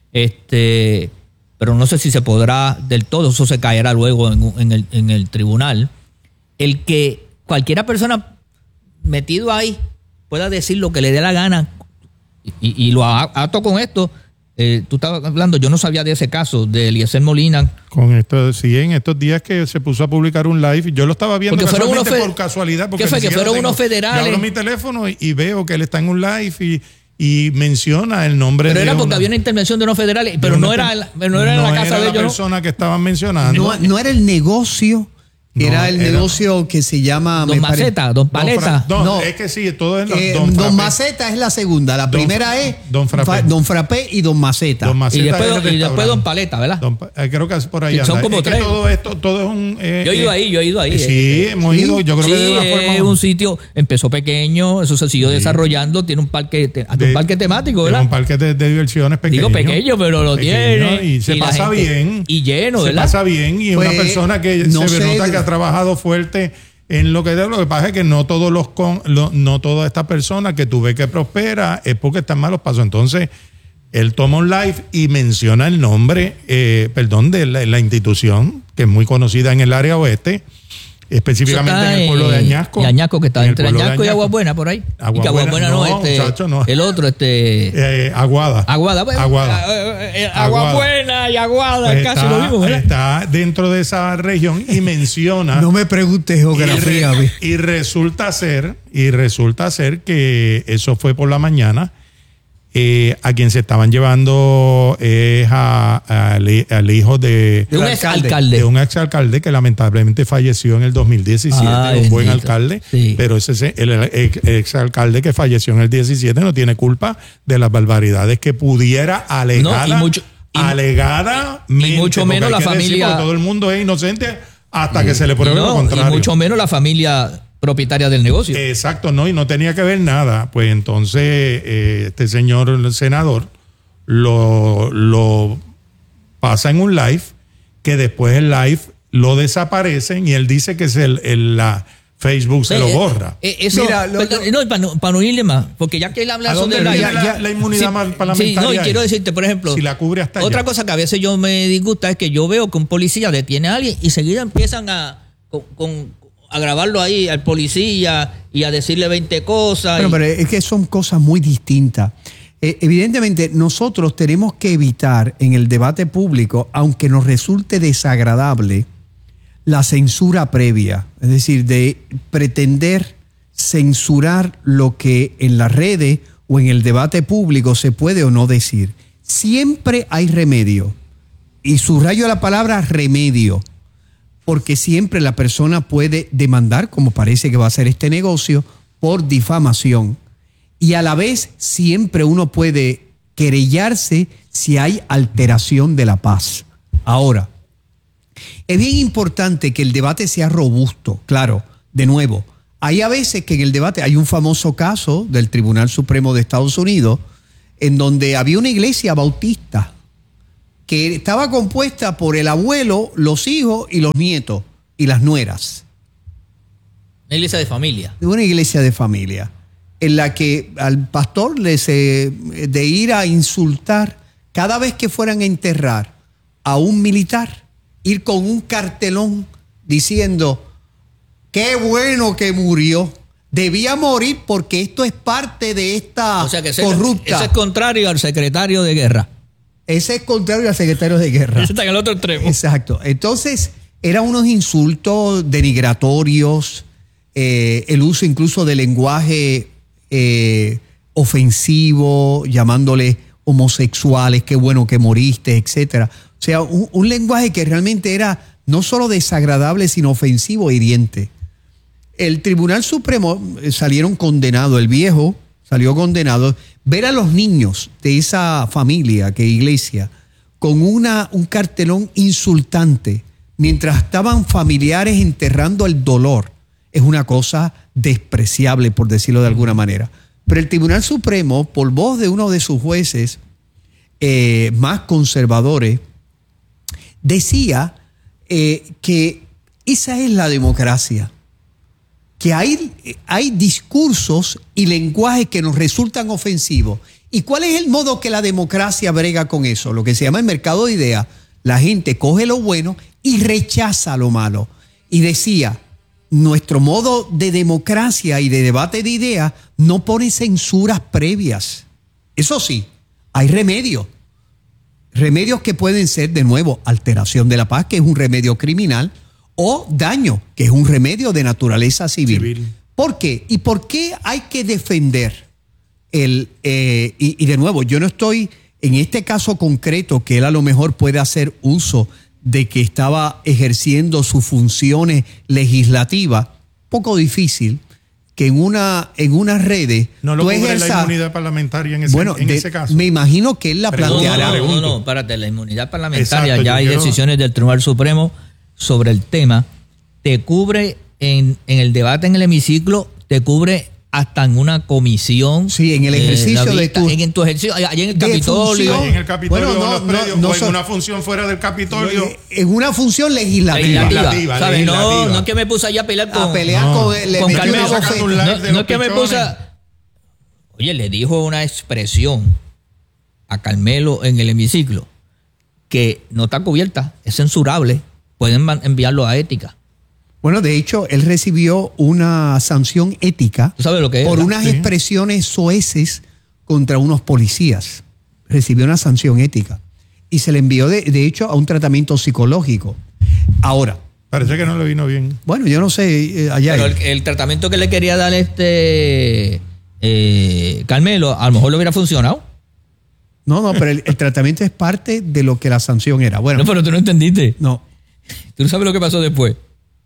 S2: este, pero no sé si se podrá del todo, eso se caerá luego en, en, el, en el tribunal, el que cualquiera persona metido ahí pueda decir lo que le dé la gana y, y, y lo ato con esto. Eh, tú estabas hablando, yo no sabía de ese caso de Eliezer Molina.
S3: Con esto, sí, en estos días que se puso a publicar un live, yo lo estaba viendo
S2: porque fueron unos fe-
S3: por casualidad. Porque
S2: ¿Qué fue? Que fueron unos federales.
S3: Yo abro mi teléfono y, y veo que él está en un live y, y menciona el nombre
S2: pero
S3: de.
S2: Pero era porque
S3: una,
S2: había una intervención de unos federales, pero no era, no era, no era en la casa
S3: era
S2: de
S3: la
S2: ellos.
S3: La persona que estaban mencionando.
S1: No, no era el negocio. No, era el era, negocio que se llama...
S2: Don Maceta, Don Paleta.
S3: Don, no, es que sí, todo es...
S1: Eh,
S3: Don,
S1: don Maceta es la segunda. La don, primera es
S3: Don Frappé.
S1: Don Frappé y Don Maceta.
S3: Don Maceta
S2: y, después, y después Don Paleta, ¿verdad?
S3: Don, creo que es por ahí.
S2: Sí, son como
S3: es
S2: tres.
S3: Que todo esto, todo es un... Eh,
S2: yo he ido ahí, yo he ido ahí.
S3: Eh, sí, eh, hemos sí, ido, yo creo
S2: sí,
S3: que de una forma...
S2: es un sitio, empezó pequeño, eso se siguió sí. desarrollando, tiene un parque, hasta un parque temático, ¿verdad?
S3: Un parque de, de diversiones pequeño.
S2: Digo pequeño, pero lo
S3: pequeño,
S2: tiene.
S3: Y se
S2: y
S3: pasa bien.
S2: Y lleno, ¿verdad?
S3: Se pasa bien y es una persona que se nota que ha trabajado fuerte en lo que lo que pasa es que no todos los con, lo, no todas estas personas que tú ves que prospera es porque están malos pasos. Entonces él toma un live y menciona el nombre, eh, perdón, de la, la institución que es muy conocida en el área oeste, específicamente en el pueblo de Añasco.
S2: Y Añasco, que está entre Añasco, Añasco y Agua Buena por ahí.
S3: Agua
S2: y que Agua Buena no, no, este, muchacho, no. El otro, este.
S3: Eh, Aguada.
S2: Aguada, pues,
S3: Aguada.
S2: Eh, eh, Agua Aguada. Buena y Aguada, pues casi
S3: está,
S2: lo mismo, ¿verdad?
S3: Está dentro de esa región y menciona.
S1: No me preguntes geografía.
S3: Y, re, y resulta ser, y resulta ser que eso fue por la mañana. Eh, a quien se estaban llevando es a, a, al, al hijo de,
S2: de un ex alcalde.
S3: De un ex alcalde que lamentablemente falleció en el dos mil diecisiete. Ah, un buen alcalde. Sí. Pero ese el ex, ex alcalde que falleció en el diecisiete no tiene culpa de las barbaridades que pudiera alegada.
S2: No, y mucho, y,
S3: alegada.
S2: Y mucho menos la familia.
S3: Decir, todo el mundo es inocente hasta y, que se le pruebe no, lo contrario.
S2: Y mucho menos la familia propietaria del negocio.
S3: Exacto, no, y no tenía que ver nada. Pues entonces eh, este señor el senador lo, lo pasa en un live, que después el live lo desaparecen y él dice que es el, el la Facebook se eh, lo borra.
S2: Eh, eso, Mira, lo, perdón, no, para no, para no irle más, porque ya que él habla sobre la,
S3: ya, ya, la inmunidad sí, parlamentaria.
S2: Sí, no, y quiero decirte, por ejemplo,
S3: si la cubre hasta
S2: otra
S3: allá.
S2: cosa que a veces yo me disgusta es que yo veo que un policía detiene a alguien y seguida empiezan a con, con a grabarlo ahí al policía y a decirle veinte cosas.
S1: Bueno,
S2: y...
S1: pero es que son cosas muy distintas. Eh, evidentemente, nosotros tenemos que evitar en el debate público, aunque nos resulte desagradable, la censura previa. Es decir, de pretender censurar lo que en las redes o en el debate público se puede o no decir. Siempre hay remedio. Y subrayo la palabra remedio. Porque siempre la persona puede demandar, como parece que va a ser este negocio, por difamación. Y a la vez siempre uno puede querellarse si hay alteración de la paz. Ahora, Es bien importante que el debate sea robusto. Claro, de nuevo, hay a veces que en el debate, hay un famoso caso del Tribunal Supremo de Estados Unidos, en donde había una iglesia bautista que estaba compuesta por el abuelo, los hijos y los nietos y las nueras.
S2: Una iglesia de familia.
S1: Una iglesia de familia, en la que al pastor les eh, de ir a insultar cada vez que fueran a enterrar a un militar, ir con un cartelón diciendo, qué bueno que murió, debía morir porque esto es parte de esta
S2: o sea que ese,
S1: corrupta.
S2: Ese es contrario al secretario de guerra.
S1: Ese es contrario al secretario de guerra.
S2: Ese está en el otro extremo.
S1: Exacto. Entonces, eran unos insultos denigratorios, eh, el uso incluso de lenguaje eh, ofensivo, llamándole homosexuales, qué bueno que moriste, etcétera. O sea, un, un lenguaje que realmente era no solo desagradable, sino ofensivo e hiriente. El Tribunal Supremo salieron condenados, el viejo salió condenado. Ver a los niños de esa familia, que iglesia, con una, un cartelón insultante, mientras estaban familiares enterrando el dolor, es una cosa despreciable, por decirlo de alguna manera. Pero el Tribunal Supremo, por voz de uno de sus jueces eh, más conservadores, decía eh, que esa es la democracia, que hay, hay discursos y lenguajes que nos resultan ofensivos. ¿Y cuál es el modo que la democracia brega con eso? Lo que se llama el mercado de ideas. La gente coge lo bueno y rechaza lo malo. Y decía, nuestro modo de democracia y de debate de ideas no pone censuras previas. Eso sí, hay remedios. Remedios que pueden ser, de nuevo, alteración de la paz, que es un remedio criminal, o daño, que es un remedio de naturaleza civil. civil. ¿Por qué? ¿Y por qué hay que defender el... Eh, y, y de nuevo, yo no estoy, en este caso concreto, que él a lo mejor puede hacer uso de que estaba ejerciendo sus funciones legislativas, poco difícil que en una en unas redes
S3: no lo
S1: tú
S3: cubre
S1: ejerzas,
S3: la inmunidad parlamentaria en ese,
S1: bueno,
S3: en
S1: de,
S3: ese caso.
S1: Me imagino que él la planteará.
S2: No, no, no, no, espérate, la inmunidad parlamentaria,
S3: Exacto,
S2: ya hay
S3: quiero...
S2: decisiones del Tribunal Supremo sobre el tema, te cubre en, en el debate en el hemiciclo, te cubre hasta en una comisión.
S1: Sí, en el ejercicio
S2: eh,
S1: de tu...
S2: En, en tu ejercicio, allá en el Capitolio.
S3: En el Capitolio, bueno, no, los predios,
S1: no, no,
S3: o en
S1: no,
S3: una función fuera del Capitolio.
S1: En una función legislativa.
S2: legislativa, ¿sabes?
S3: legislativa.
S2: No, no es que me puse allá a pelear con...
S1: A pelear
S2: no,
S1: con... Le
S2: con Carmelo.
S3: No,
S2: no es que me puse... A, oye, le dijo una expresión a Carmelo en el hemiciclo que no está cubierta, es censurable. Pueden enviarlo a ética.
S1: Bueno, de hecho, él recibió una sanción ética
S2: ¿Tú sabes lo que es,
S1: por
S2: ¿verdad?
S1: unas
S3: Sí.
S1: expresiones soeces contra unos policías. Recibió una sanción ética y se le envió, de, de hecho, a un tratamiento psicológico. Ahora.
S3: Parece que no le vino bien.
S1: Bueno, yo no sé. Eh, allá
S2: Pero el, el tratamiento que le quería dar este eh, Carmelo, a lo mejor le hubiera funcionado.
S1: No, no, pero el, el tratamiento es parte de lo que la sanción era. Bueno,
S2: no, pero tú no entendiste.
S1: No.
S2: ¿Tú no sabes lo que pasó después?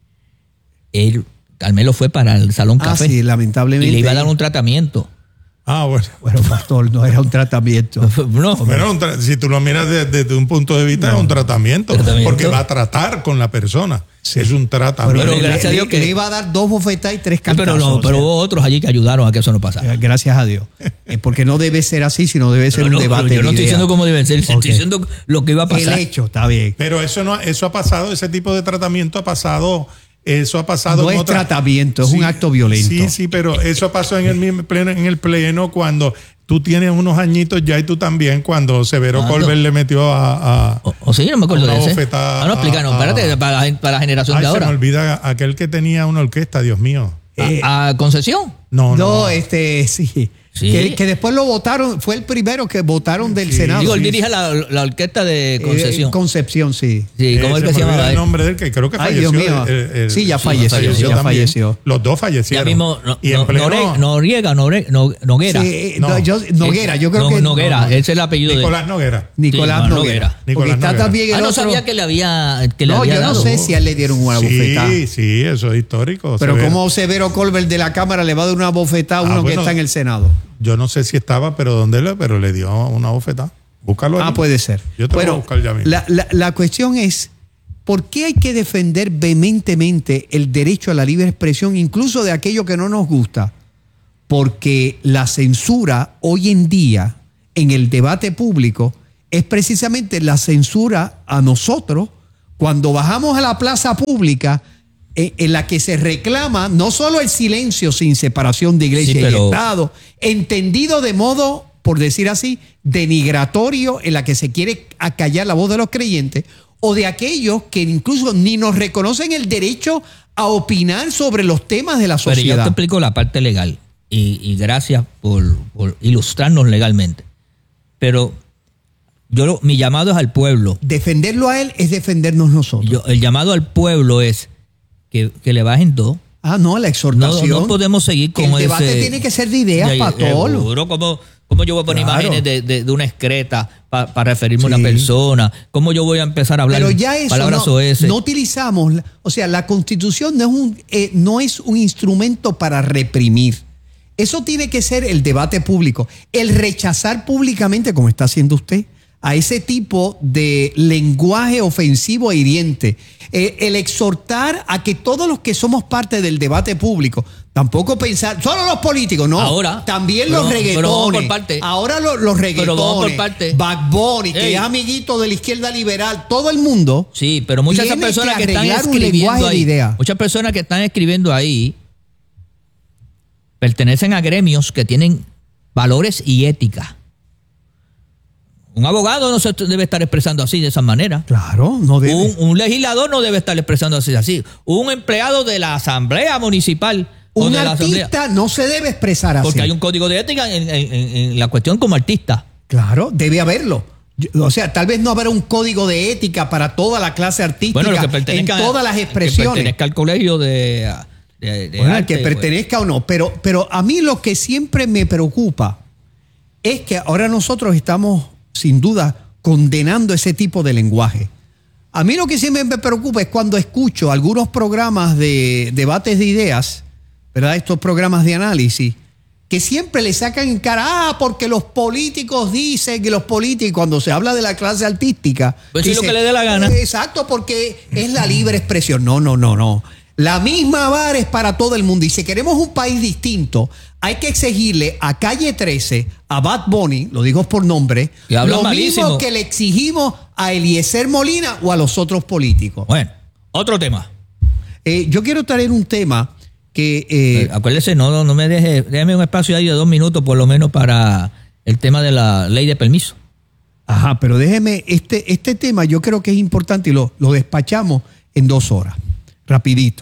S2: Él, Carmelo fue para el Salón
S1: Ah,
S2: Café.
S1: sí, lamentablemente.
S2: Y le iba a dar un tratamiento.
S3: Ah, bueno.
S1: Bueno, pastor, no era un tratamiento.
S2: No,
S3: Pero un tra- si tú lo miras desde, desde un punto de vista,
S1: No.
S3: es un tratamiento,
S2: Tratamiento.
S3: porque va a tratar con la persona.
S1: Sí.
S3: Es un tratamiento.
S2: Pero
S1: le,
S2: gracias a Dios
S1: le-
S2: que-
S1: le iba a dar dos bofetadas y tres
S2: Sí,
S1: cantazos.
S2: pero, no,
S1: o
S2: pero
S1: sea,
S2: hubo otros allí que ayudaron a que eso no pasara.
S1: eh, gracias a Dios. Eh, porque no debe ser así, sino debe ser
S2: No,
S1: un
S2: no,
S1: debate.
S2: pero yo no
S1: de
S2: estoy
S1: ideas.
S2: diciendo cómo debe ser, estoy
S1: Ok.
S2: diciendo lo que iba a pasar.
S1: El hecho, está bien.
S3: Pero eso no, eso ha pasado, ese tipo de tratamiento ha pasado, eso ha pasado.
S1: No
S3: en
S1: es
S3: otra-
S1: tratamiento, es
S3: Sí,
S1: un acto violento.
S3: Sí, sí, pero eso pasó en el mismo pleno, en el pleno cuando tú tienes unos añitos ya y tú también, cuando Severo
S2: Ah,
S3: Colbert
S2: no.
S3: le metió a, a
S2: O, o sí, no me acuerdo
S3: una
S2: de ese.
S3: bofetada
S2: Ah, no, explícanos,
S3: a-
S2: espérate, para la, para la generación
S3: ay,
S2: de
S3: se me
S2: ahora.
S3: olvida aquel que tenía una orquesta, Dios mío.
S1: Eh,
S2: ¿A, a Concesión?
S3: No, no.
S1: No, este, sí.
S2: Sí.
S1: Que, que después lo votaron, fue el primero que votaron del
S3: Sí.
S1: Senado.
S2: Digo, él
S1: Sí.
S2: dirige la, la orquesta de
S1: Eh,
S2: Concepción.
S1: Concepción, sí.
S2: Sí, ¿cómo es
S3: Eh,
S2: que se
S3: me olvida
S2: llamaba?
S3: el nombre de él, que creo que
S1: Ay,
S3: falleció.
S1: Dios mío.
S3: el- el-
S1: Sí, ya
S3: sí,
S1: falleció,
S2: ya
S3: también.
S1: falleció.
S3: Los dos
S2: Ya
S3: fallecieron.
S2: mismo, no,
S3: y en
S2: no,
S3: pleno,
S2: Nore- Noriega, Nore- no, Noguera.
S1: Sí, eh,
S3: No.
S1: no, yo- Noguera, yo creo
S2: No,
S1: que.
S2: Noguera,
S1: no, no.
S2: ese es el apellido
S3: Nicolás Noguera.
S1: Nicolás
S2: Sí,
S1: Noguera.
S2: Noguera.
S1: Porque
S3: Nicolás
S1: está
S3: Noguera.
S1: también
S2: de...
S1: el
S2: Ah, no
S1: otro.
S2: sabía que le había, que le
S1: No,
S2: había
S1: yo no
S2: dado.
S1: sé si a él le dieron una bofetada.
S3: Sí, sí, eso es histórico.
S1: Pero
S3: Severo.
S1: ¿cómo Severo Colbert de la Cámara le va a dar una bofetada a
S3: Ah,
S1: uno que
S3: bueno.
S1: está en el Senado?
S3: Yo no sé si estaba, pero dónde le, pero le dio una bofetada. Búscalo ahí.
S1: Ah, puede ser.
S3: Yo te
S1: Bueno,
S3: voy a buscar ya mismo.
S1: la, la, la cuestión es, ¿por qué hay que defender vehementemente el derecho a la libre expresión, incluso de aquello que no nos gusta? Porque la censura hoy en día en el debate público es precisamente la censura a nosotros cuando bajamos a la plaza pública en, en la que se reclama no solo el silencio sin separación de iglesia sí, pero... y Estado, entendido de modo, por decir así, denigratorio, en la que se quiere acallar la voz de los creyentes, o de aquellos que incluso ni nos reconocen el derecho a opinar sobre los temas de la sociedad.
S2: Pero yo te explico la parte legal y, y gracias por, por ilustrarnos legalmente. Pero yo lo, mi llamado es al pueblo.
S1: Defenderlo a él es defendernos nosotros.
S2: Yo, el llamado al pueblo es que, que le bajen dos.
S1: Ah, no, la exhortación.
S2: No, no podemos seguir con ese...
S1: El debate ese, tiene que ser de ideas para todos.
S2: ¿Cómo, ¿Cómo yo voy a poner claro. imágenes de, de, de una excreta para pa referirme sí. a una persona? ¿Cómo yo voy a empezar a hablar
S1: Pero ya eso
S2: palabras
S1: no,
S2: oeces?
S1: No utilizamos... O sea, la Constitución no es, un, eh, no es un instrumento para reprimir. Eso tiene que ser el debate público. El rechazar públicamente, como está haciendo usted, a ese tipo de lenguaje ofensivo e hiriente. Eh, el exhortar a que todos los que somos parte del debate público, tampoco pensar, solo los políticos, no.
S2: Ahora,
S1: también
S2: pero,
S1: los reggaetones.
S2: Pero vamos por parte.
S1: Ahora los, los reggaetones. Pero vamos por parte. Bad Bunny, que Ey. es amiguito de la izquierda liberal, todo el mundo.
S2: Sí, pero muchas de esas personas que, que están escribiendo ahí, muchas personas que están escribiendo ahí pertenecen a gremios que tienen valores y ética. Un abogado no se debe estar expresando así, de esa manera.
S1: Claro, no debe.
S2: Un, un legislador no debe estar expresando así, así. Un empleado de la asamblea municipal.
S1: Un
S2: de la
S1: artista
S2: asamblea,
S1: no se debe expresar así.
S2: Porque hay un código de ética en, en, en la cuestión como artista.
S1: Claro, debe haberlo. O sea, tal vez no habrá un código de ética para toda la clase artística bueno, lo que en todas las expresiones.
S2: Que pertenezca al colegio de... de, de
S1: bueno,
S2: arte,
S1: que pertenezca pues. o no. Pero, pero a mí lo que siempre me preocupa es que ahora nosotros estamos, sin duda, condenando ese tipo de lenguaje. A mí lo que siempre me preocupa es cuando escucho algunos programas de debates de ideas, ¿verdad? Estos programas de análisis, que siempre le sacan en cara, ah, porque los políticos dicen que los políticos, cuando se habla de la clase artística...
S2: Pues
S1: dice,
S2: es lo que le dé la gana.
S1: Exacto, porque es la libre expresión. No, no, no, no. La misma vara es para todo el mundo. Y si queremos un país distinto, hay que exigirle a Calle trece, a Bad Bunny, lo digo por nombre, lo
S2: malísimo.
S1: mismo que le exigimos a Eliezer Molina o a los otros políticos.
S2: Bueno, otro tema.
S1: Eh, yo quiero traer un tema que... Eh,
S2: Acuérdese, no, no me deje, déjame un espacio ahí de dos minutos por lo menos para el tema de la ley de permiso.
S1: Ajá, pero déjeme, este, este tema yo creo que es importante y lo, lo despachamos en dos horas, rapidito.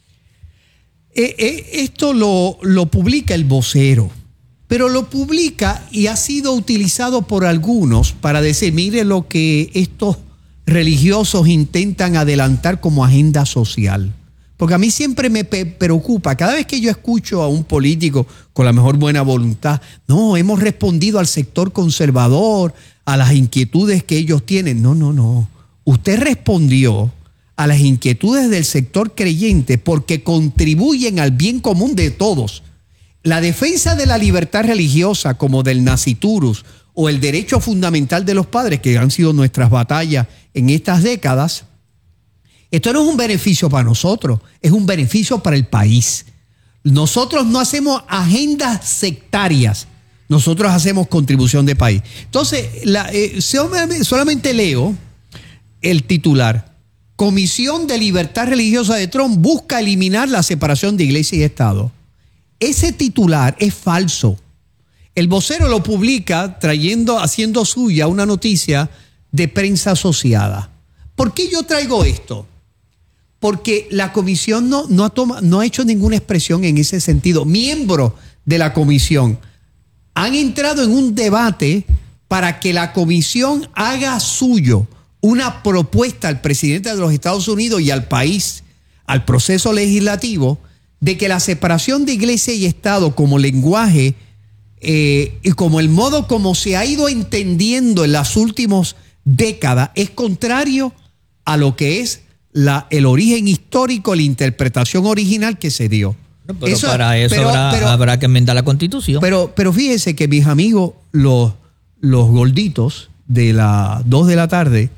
S1: Eh, eh, esto lo, lo publica el vocero, pero lo publica y ha sido utilizado por algunos para decir, mire lo que estos religiosos intentan adelantar como agenda social. Porque a mí siempre me preocupa, cada vez que yo escucho a un político con la mejor buena voluntad, no, hemos respondido al sector conservador, a las inquietudes que ellos tienen. No, no, no. Usted respondió a las inquietudes del sector creyente porque contribuyen al bien común de todos. La defensa de la libertad religiosa, como del naciturus o el derecho fundamental de los padres, que han sido nuestras batallas en estas décadas, esto no es un beneficio para nosotros, es un beneficio para el país. Nosotros no hacemos agendas sectarias, nosotros hacemos contribución de país. Entonces, la, eh, solamente leo el titular. Comisión de Libertad Religiosa de Trump busca eliminar la separación de iglesia y Estado. Ese titular es falso. El vocero lo publica trayendo, haciendo suya una noticia de prensa asociada. ¿Por qué yo traigo esto? Porque la comisión no, no, ha toma, no ha hecho ninguna expresión en ese sentido. Miembros de la comisión han entrado en un debate para que la comisión haga suyo una propuesta al presidente de los Estados Unidos y al país, al proceso legislativo, de que la separación de iglesia y Estado como lenguaje eh, y como el modo como se ha ido entendiendo en las últimas décadas es contrario a lo que es la, el origen histórico, la interpretación original que se dio.
S2: No, pero eso, para eso pero, habrá, pero, habrá que enmendar la Constitución.
S1: Pero, pero fíjese que mis amigos, los, los gorditos de las dos de la tarde,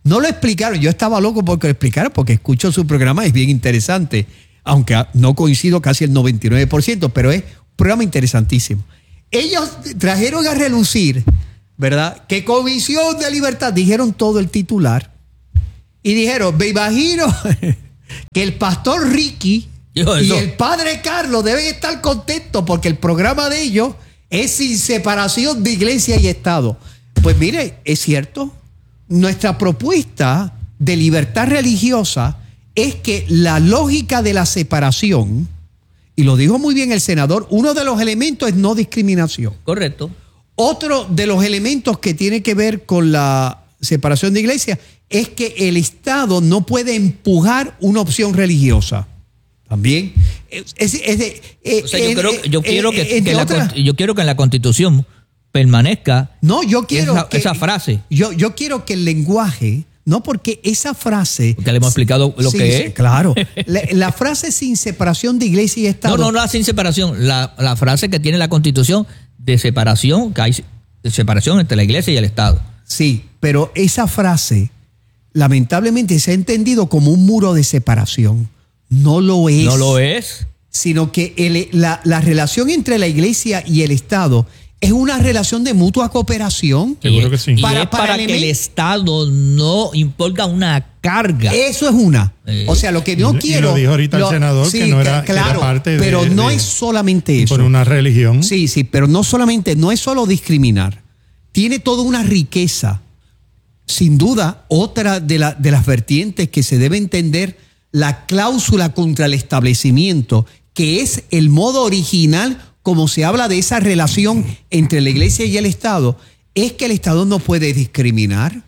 S1: No lo explicaron, yo estaba loco porque lo explicaron, porque escucho su programa, es bien interesante, aunque no coincido casi el noventa y nueve por ciento, pero es un programa interesantísimo. Ellos trajeron a relucir, ¿verdad?, que Comisión de Libertad, dijeron todo el titular, y dijeron, me imagino que el pastor Ricky y el padre Carlos deben estar contentos porque el programa de ellos es sin separación de iglesia y Estado. Pues mire, es cierto, nuestra propuesta de libertad religiosa es que la lógica de la separación, y lo dijo muy bien el senador, uno de los elementos es no discriminación.
S2: Correcto.
S1: Otro de los elementos que tiene que ver con la separación de iglesia es que el Estado no puede empujar una opción religiosa. También. Es, es, es de, eh,
S2: o sea, yo,
S1: eh,
S2: creo, yo,
S1: eh,
S2: quiero que,
S1: eh,
S2: que la,
S1: otra,
S2: yo quiero que en la Constitución permanezca
S1: no, yo quiero
S2: esa,
S1: que,
S2: esa frase.
S1: Yo, yo quiero que el lenguaje, no porque esa frase...
S2: Porque le hemos explicado lo
S1: sí,
S2: que
S1: sí,
S2: es.
S1: Claro. La, la frase sin separación de iglesia y Estado...
S2: No, no, no la sin separación. La, la frase que tiene la Constitución de separación, que hay de separación entre la iglesia y el Estado.
S1: Sí, pero esa frase lamentablemente se ha entendido como un muro de separación. No lo es.
S2: No lo es.
S1: Sino que el, la, la relación entre la iglesia y el Estado es una relación de mutua cooperación.
S3: Seguro que sí.
S2: Y para, es para, para que el Estado no imponga una carga.
S1: Eso es una. Eh. O sea, lo que no
S3: y,
S1: quiero...
S3: Y lo dijo ahorita
S1: lo,
S3: el senador,
S1: sí,
S3: que no era,
S1: claro,
S3: que era parte de...
S1: pero no
S3: de,
S1: es solamente eso.
S3: Por una religión.
S1: Sí, sí, pero no solamente, no es solo discriminar. Tiene toda una riqueza. Sin duda, otra de, la, de las vertientes que se debe entender, la cláusula contra el establecimiento, que es el modo original como se habla de esa relación entre la iglesia y el Estado, es que el Estado no puede discriminar.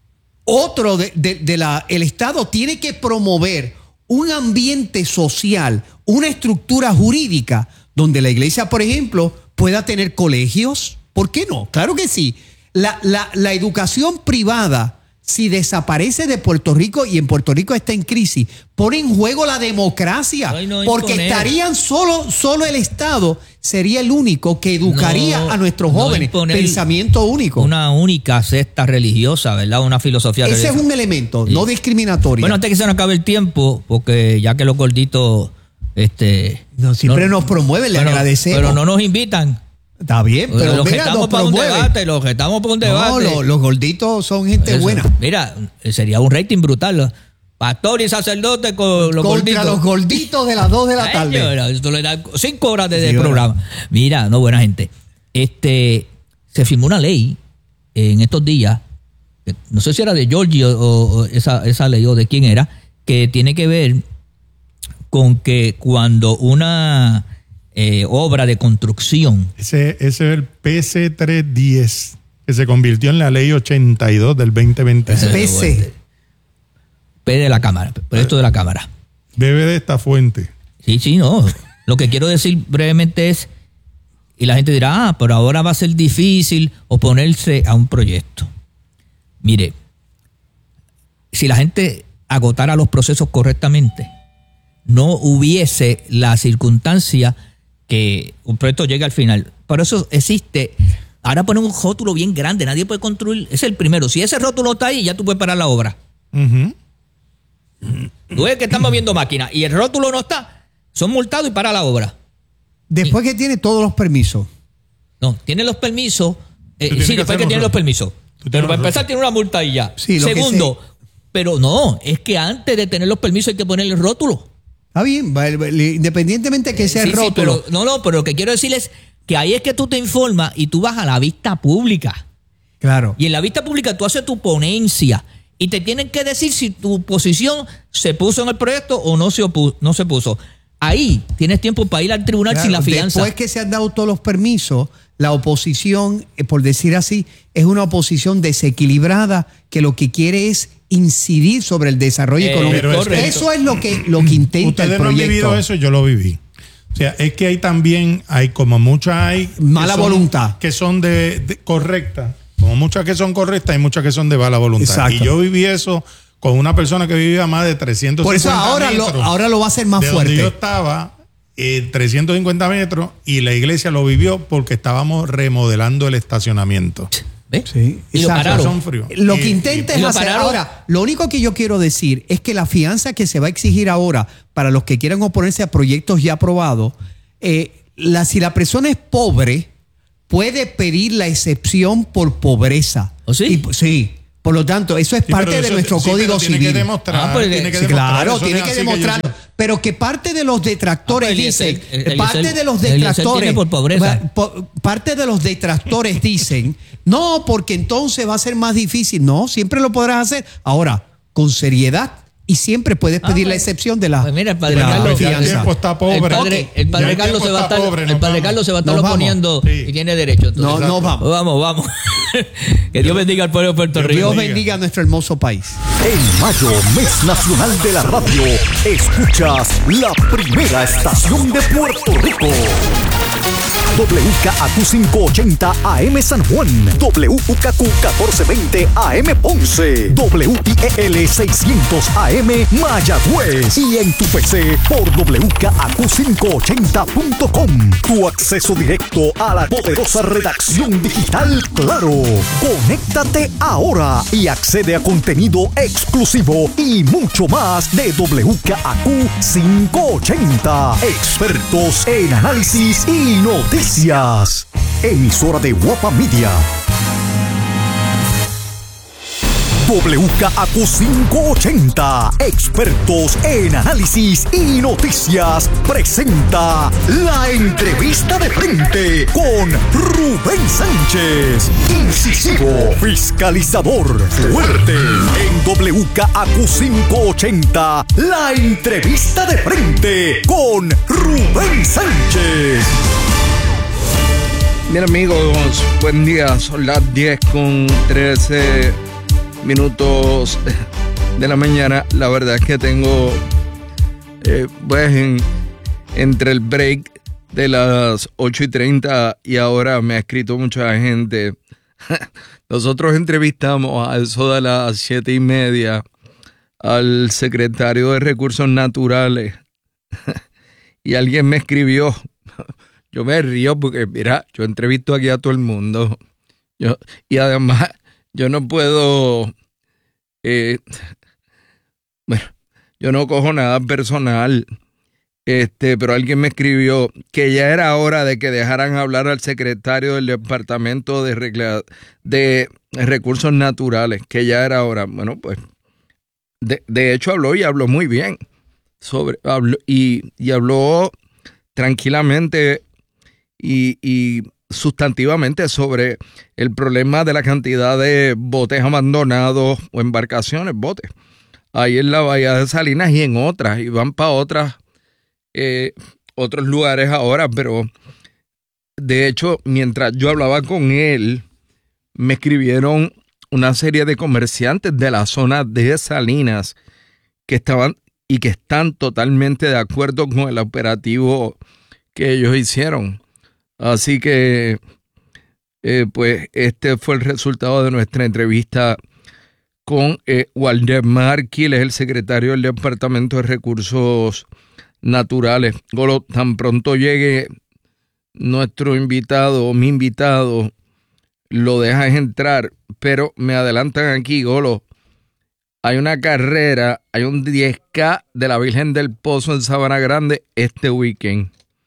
S1: Otro de, de, de la, el Estado tiene que promover un ambiente social, una estructura jurídica, donde la iglesia, por ejemplo, pueda tener colegios. ¿Por qué no? Claro que sí. La, la, la educación privada, si desaparece de Puerto Rico y en Puerto Rico está en crisis, pone en juego la democracia. Ay, no, porque imponer. estarían solo, solo el Estado sería el único que educaría no, a nuestros jóvenes. No pensamiento único.
S2: Una única secta religiosa, ¿verdad? Una filosofía
S1: Ese
S2: religiosa.
S1: es un elemento, sí. No discriminatorio.
S2: Bueno, antes que se nos acabe el tiempo, porque ya que los gorditos... Este,
S1: no, siempre no, nos promueven, le
S2: pero,
S1: agradecemos.
S2: Pero no nos invitan.
S1: Está bien, pero
S2: los
S1: mira,
S2: estamos para un debate, los estamos para un debate.
S1: No, los, los gorditos son gente
S2: Eso.
S1: buena.
S2: Mira, sería un rating brutal. Pastor y sacerdote con los
S1: Contra
S2: gorditos.
S1: los gorditos de las dos de la
S2: Ay,
S1: tarde.
S2: Señora, esto le da cinco horas de,
S1: sí,
S2: de programa. Bueno. Mira, no, buena gente. Este, se firmó una ley en estos días, no sé si era de Georgia o, o esa, esa ley o de quién era, que tiene que ver con que cuando una eh, obra de construcción...
S3: Ese, ese es el P C trescientos diez, que se convirtió en la ley ochenta y dos del veinte veintiséis.
S1: P C.
S2: P de la Cámara, proyecto de la Cámara.
S3: Bebe de esta fuente.
S2: Sí, sí, no. Lo que quiero decir brevemente es, y la gente dirá, ah, pero ahora va a ser difícil oponerse a un proyecto. Mire, si la gente agotara los procesos correctamente, no hubiese la circunstancia que un proyecto llegue al final. Por eso existe, ahora ponen un rótulo bien grande, nadie puede construir, es el primero. Si ese rótulo está ahí, ya tú puedes parar la obra.
S3: Uh-huh.
S2: Tú ves que están moviendo máquinas y el rótulo no está, son multados y para la obra.
S1: Después y, que tiene todos los permisos.
S2: No, tiene los permisos. Eh, sí, después que tiene los permisos. Pero para empezar tiene una multa ahí ya.
S1: Sí,
S2: Segundo, pero no, es que antes de tener los permisos hay que ponerle el rótulo.
S1: Está bien, independientemente de que sea
S2: sí,
S1: el rótulo.
S2: Sí, pero, no, no, pero lo que quiero decir es que ahí es que tú te informas y tú vas a la vista pública.
S1: Claro.
S2: Y en la vista pública tú haces tu ponencia y te tienen que decir si tu posición se puso en el proyecto o no se, opu- no se puso. Ahí tienes tiempo para ir al tribunal
S1: claro,
S2: sin la fianza.
S1: Después que se han dado todos los permisos, la oposición, por decir así, es una oposición desequilibrada que lo que quiere es incidir sobre el desarrollo eh, económico. Eso es lo que, lo que intenta
S3: Ustedes
S1: el proyecto.
S3: no han vivido eso, yo lo viví. O sea, es que hay también, hay como muchas hay...
S1: Mala
S3: que son,
S1: voluntad.
S3: Que son de, de correctas. Como muchas que son correctas y muchas que son de mala voluntad.
S1: Exacto.
S3: Y yo viví eso con una persona que vivía más de trescientos cincuenta
S1: metros. Por eso ahora
S3: metros,
S1: lo, ahora lo va a hacer más
S3: de
S1: fuerte.
S3: Donde yo estaba, eh, trescientos cincuenta metros, y la iglesia lo vivió porque estábamos remodelando el estacionamiento.
S2: ¿Eh?
S1: Sí,
S2: y lo pararon.
S1: Lo que intenta
S2: y, y
S1: es hacer. Ahora, lo único que yo quiero decir es que la fianza que se va a exigir ahora para los que quieran oponerse a proyectos ya aprobados, eh, la, si la persona es pobre, puede pedir la excepción por pobreza.
S2: ¿Oh, sí?
S1: Y, sí. Por lo tanto, eso es
S3: Sí,
S1: parte de
S3: eso,
S1: nuestro
S3: sí,
S1: código
S3: tiene
S1: civil.
S3: Que demostrar,
S2: ah, pues,
S3: tiene que
S1: sí,
S3: demostrar.
S1: claro,
S3: Eso
S1: tiene
S3: es
S1: que
S3: así
S1: demostrar.
S3: Que yo...
S1: Pero que parte de los detractores
S2: Ah, pues,
S1: dicen,
S2: el, el, el,
S1: parte
S2: el,
S1: de los
S2: el,
S1: detractores,
S2: tiene por pobreza.
S1: po, parte de los detractores dicen, no, porque entonces va a ser más difícil. No, siempre lo podrás hacer. Ahora, con seriedad. Y siempre puedes pedir ah, la excepción de la,
S2: pues mira, el padre
S1: de la
S2: Carlos,
S1: fianza.
S3: El tiempo está pobre.
S2: El padre, el padre el Carlos se va a estar, pobre, el padre Carlos se va a estar oponiendo sí. y tiene derecho. Entonces,
S1: no, no vamos.
S2: Vamos, vamos. Que Dios bendiga al pueblo de Puerto Rico.
S1: Dios bendiga a nuestro hermoso país.
S5: En mayo, mes nacional de la radio, escuchas la primera estación de Puerto Rico. W K A Q quinientos ochenta A M San Juan, W K Q catorce veinte A M Ponce, W I E L seiscientos A M Mayagüez y en tu P C por W K A Q quinientos ochenta punto com. Tu acceso directo a la poderosa redacción digital Claro. Conéctate ahora y accede a contenido exclusivo y mucho más de W K A Q quinientos ochenta. Expertos en análisis y noticias. Emisora de Guapa Media. W K A Q quinientos ochenta, expertos en análisis y noticias, presenta la entrevista de frente con Rubén Sánchez. Incisivo, fiscalizador, fuerte. En W K A Q quinientos ochenta, la entrevista de frente con Rubén Sánchez.
S18: Bien amigos, buen día, son las diez con trece minutos de la mañana. La verdad es que tengo, eh, pues en, entre el break de las ocho y treinta y ahora me ha escrito mucha gente. Nosotros entrevistamos a eso de las siete y media al secretario de Recursos Naturales y alguien me escribió. Yo me río porque, mira, yo entrevisto aquí a todo el mundo. Yo, y además, yo no puedo... Eh, bueno, yo no cojo nada personal. Este, pero alguien me escribió que ya era hora de que dejaran hablar al secretario del Departamento de, Regla, de Recursos Naturales. Que ya era hora. Bueno, pues, de, de hecho habló y habló muy bien. Sobre, habló, y, y habló tranquilamente... Y, y sustantivamente sobre el problema de la cantidad de botes abandonados o embarcaciones, botes, ahí en la bahía de Salinas y en otras, y van para otras, eh, otros lugares ahora, pero de hecho, mientras yo hablaba con él, me escribieron una serie de comerciantes de la zona de Salinas que estaban y que están totalmente de acuerdo con el operativo que ellos hicieron. Así que, eh, pues, este fue el resultado de nuestra entrevista con eh, Waldemar Quiles, el secretario del Departamento de Recursos Naturales. Golo, tan pronto llegue nuestro invitado o mi invitado, lo dejas entrar, pero me adelantan aquí, Golo. Hay una carrera, hay un diez K de la Virgen del Pozo en Sabana Grande este weekend.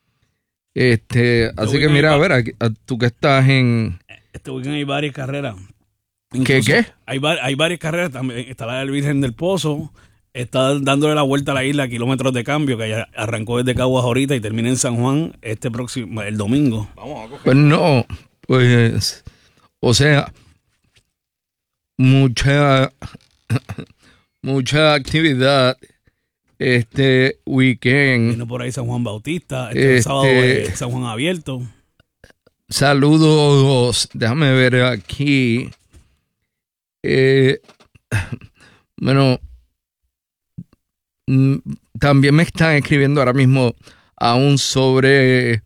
S18: Este, este así que mira, a ver, aquí, a, tú que estás en...
S19: Este weekend hay varias carreras.
S18: ¿Qué, qué?
S19: Hay, hay varias carreras también. Está la del Virgen del Pozo, está dándole la vuelta a la isla a kilómetros de cambio, que ya arrancó desde Caguas ahorita y termina en San Juan este próximo, el domingo.
S18: Vamos a coger. Pues no, pues, o sea, mucha, mucha actividad. Este weekend.
S19: Vino por ahí San Juan Bautista. Este, este sábado es San Juan abierto.
S18: Saludos. Déjame ver aquí. Eh, bueno, también me están escribiendo ahora mismo aún sobre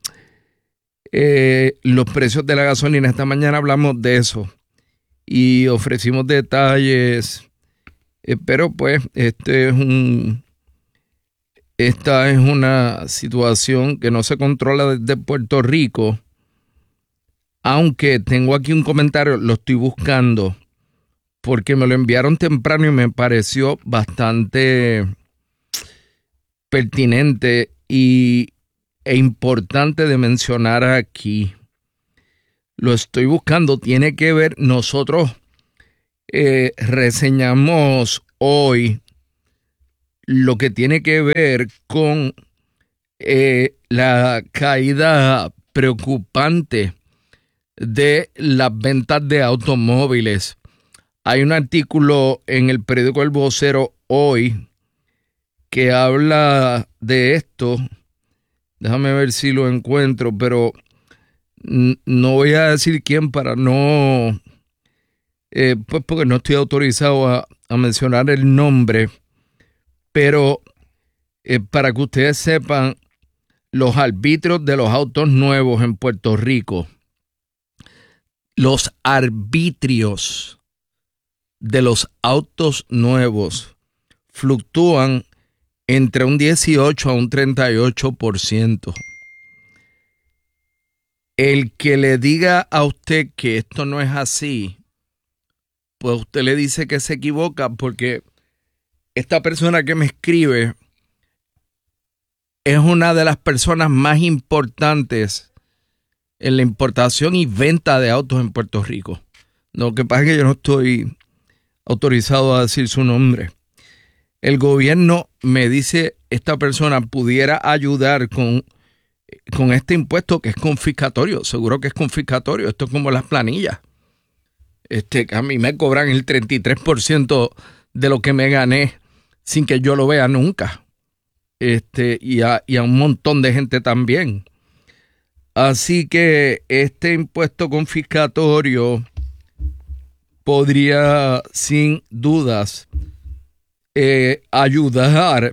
S18: eh, los precios de la gasolina. Esta mañana hablamos de eso y ofrecimos detalles. Eh, pero pues, este es un... Esta es una situación que no se controla desde Puerto Rico. Aunque tengo aquí un comentario, lo estoy buscando, porque me lo enviaron temprano y me pareció bastante pertinente y, e importante de mencionar aquí. Lo estoy buscando, tiene que ver, nosotros eh, reseñamos hoy lo que tiene que ver con eh, la caída preocupante de las ventas de automóviles. Hay un artículo en el periódico El Vocero hoy que habla de esto. Déjame ver si lo encuentro, pero no voy a decir quién para no, eh, pues porque no estoy autorizado a, a mencionar el nombre, pero eh, para que ustedes sepan, los arbitrios de los autos nuevos en Puerto Rico, los arbitrios de los autos nuevos fluctúan entre un dieciocho a un treinta y ocho por ciento. El que le diga a usted que esto no es así, pues usted le dice que se equivoca, porque esta persona que me escribe es una de las personas más importantes en la importación y venta de autos en Puerto Rico. Lo que pasa es que yo no estoy autorizado a decir su nombre. El gobierno, me dice esta persona, pudiera ayudar con, con este impuesto que es confiscatorio. Seguro que es confiscatorio. Esto es como las planillas. Este, a mí me cobran el treinta y tres por ciento de lo que me gané sin que yo lo vea nunca. Este, y a, y a un montón de gente también. Así que este impuesto confiscatorio podría, sin dudas, eh, ayudar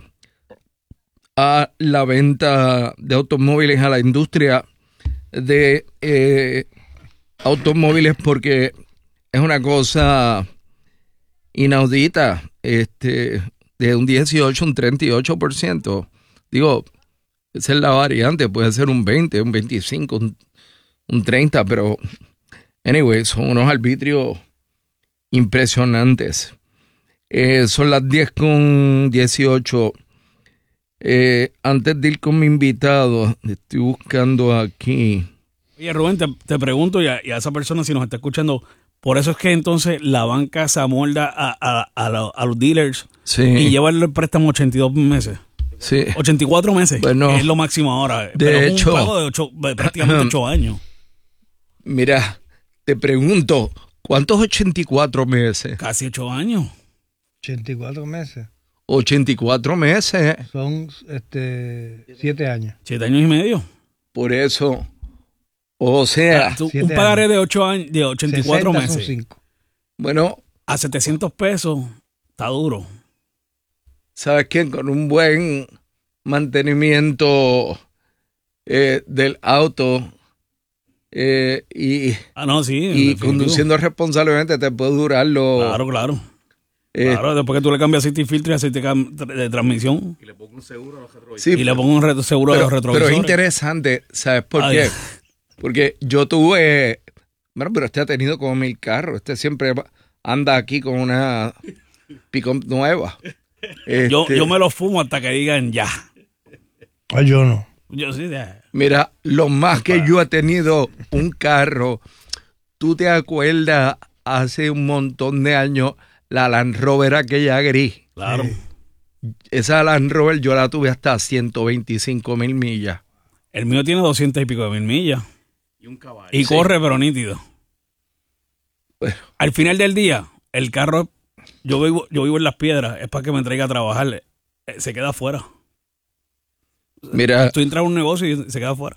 S18: a la venta de automóviles, a la industria de eh, automóviles, porque es una cosa inaudita, este, de un dieciocho, un treinta y ocho por ciento. Digo, esa es la variante, puede ser un veinte, un veinticinco, un, un treinta, pero anyway, son unos arbitrios impresionantes. Eh, son las diez con dieciocho. Eh, antes de ir con mi invitado, estoy buscando aquí.
S19: Oye, Rubén, te, te pregunto, y a, y a esa persona, si nos está escuchando, por eso es que entonces la banca se amolda a, a, a, la, a los dealers, sí, y lleva el préstamo ochenta y dos meses.
S18: Sí.
S19: ochenta y cuatro meses, bueno, es lo máximo ahora.
S18: De
S19: pero
S18: hecho,
S19: un pago de, ocho, de prácticamente ocho años.
S18: Mira, te pregunto, ¿cuántos ochenta y cuatro meses?
S19: Casi ocho años.
S20: ochenta y cuatro meses.
S18: ochenta y cuatro meses.
S20: Son este siete años.
S19: siete años y medio.
S18: Por eso, o sea,
S19: ah, tú, un pagaré de ocho años, de ochenta y cuatro meses.
S20: Son cinco.
S18: Bueno,
S19: a setecientos pesos está duro.
S18: ¿Sabes qué? Con un buen mantenimiento eh, del auto eh, y,
S19: ah, no, sí,
S18: y conduciendo responsablemente te puede durarlo.
S19: Claro, claro. Eh, claro, después que tú le cambias aceite y filtro y aceite de transmisión. Y le pongo un seguro a los retrovisores. Sí, y le pongo un re- seguro
S18: pero,
S19: a los retrovisores.
S18: Pero es interesante, ¿sabes por Ay. qué? Porque yo tuve, bueno, pero este ha tenido como mil carros. Este siempre anda aquí con una pick-up nueva. Este,
S19: yo, yo me lo fumo hasta que digan ya.
S20: Ay, yo no.
S19: Yo sí. Ya.
S18: Mira, lo más que yo he tenido un carro, tú te acuerdas hace un montón de años la Land Rover aquella gris.
S19: Claro.
S18: Esa Land Rover yo la tuve hasta ciento veinticinco mil millas.
S19: El mío tiene doscientos y pico de mil millas.
S18: Y un caballo.
S19: Y sí, corre pero nítido.
S18: Bueno.
S19: Al final del día, el carro, yo vivo, yo vivo en Las Piedras, es para que me traiga a trabajar. Se queda afuera.
S18: Mira.
S19: Tú entras a un negocio y se queda afuera.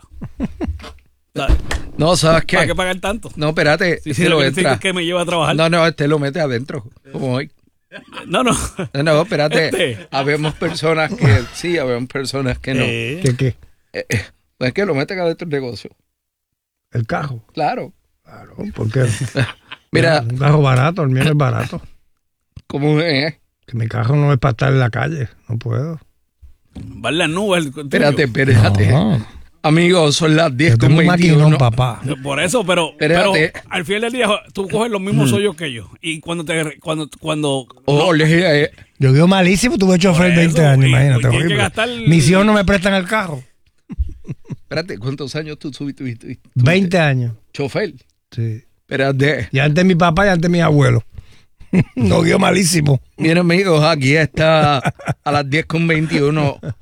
S18: No, ¿sabes qué?
S19: ¿Para qué pagar tanto?
S18: No, espérate.
S19: Si, si lo, lo que entra. Es que me lleva a trabajar.
S18: No, no, este lo mete adentro, como hoy.
S19: No, no.
S18: No, no, espérate.
S19: Este.
S18: Habemos personas que sí, habemos personas que no.
S20: Eh. ¿Qué qué?
S18: Eh, eh, pues es que lo meten adentro del negocio.
S20: ¿El carro?
S18: Claro.
S20: Claro, porque
S18: mira,
S20: un carro barato, el mío no es barato.
S18: ¿Cómo es?
S20: Que mi carro no es para estar en la calle, no puedo.
S19: Va en las nubes.
S18: Espérate, espérate. No. Amigos, son las diez
S20: Yo
S18: con
S20: tengo un
S18: veintiuno.
S20: maquinón, papá.
S19: Por eso, pero, pero
S18: Espérate.
S19: al final del día tú coges los mismos hoyos que yo. Y cuando te cuando cuando
S18: Oh, le- eh,
S20: Yo quedo malísimo, tuve chofer
S19: Por
S20: veinte
S19: eso,
S20: años,
S19: y-
S20: imagínate.
S19: y tiene que
S20: horrible.
S19: gastar-
S20: Mis hijos no me prestan el carro.
S18: Espérate, ¿cuántos años tú tuviste? tuviste-
S20: veinte años.
S18: Chofer.
S20: Sí.
S18: Espérate.
S20: Y antes mi papá y antes mi abuelo. No quedó malísimo.
S18: Miren, amigos, aquí está a las diez con veintiuno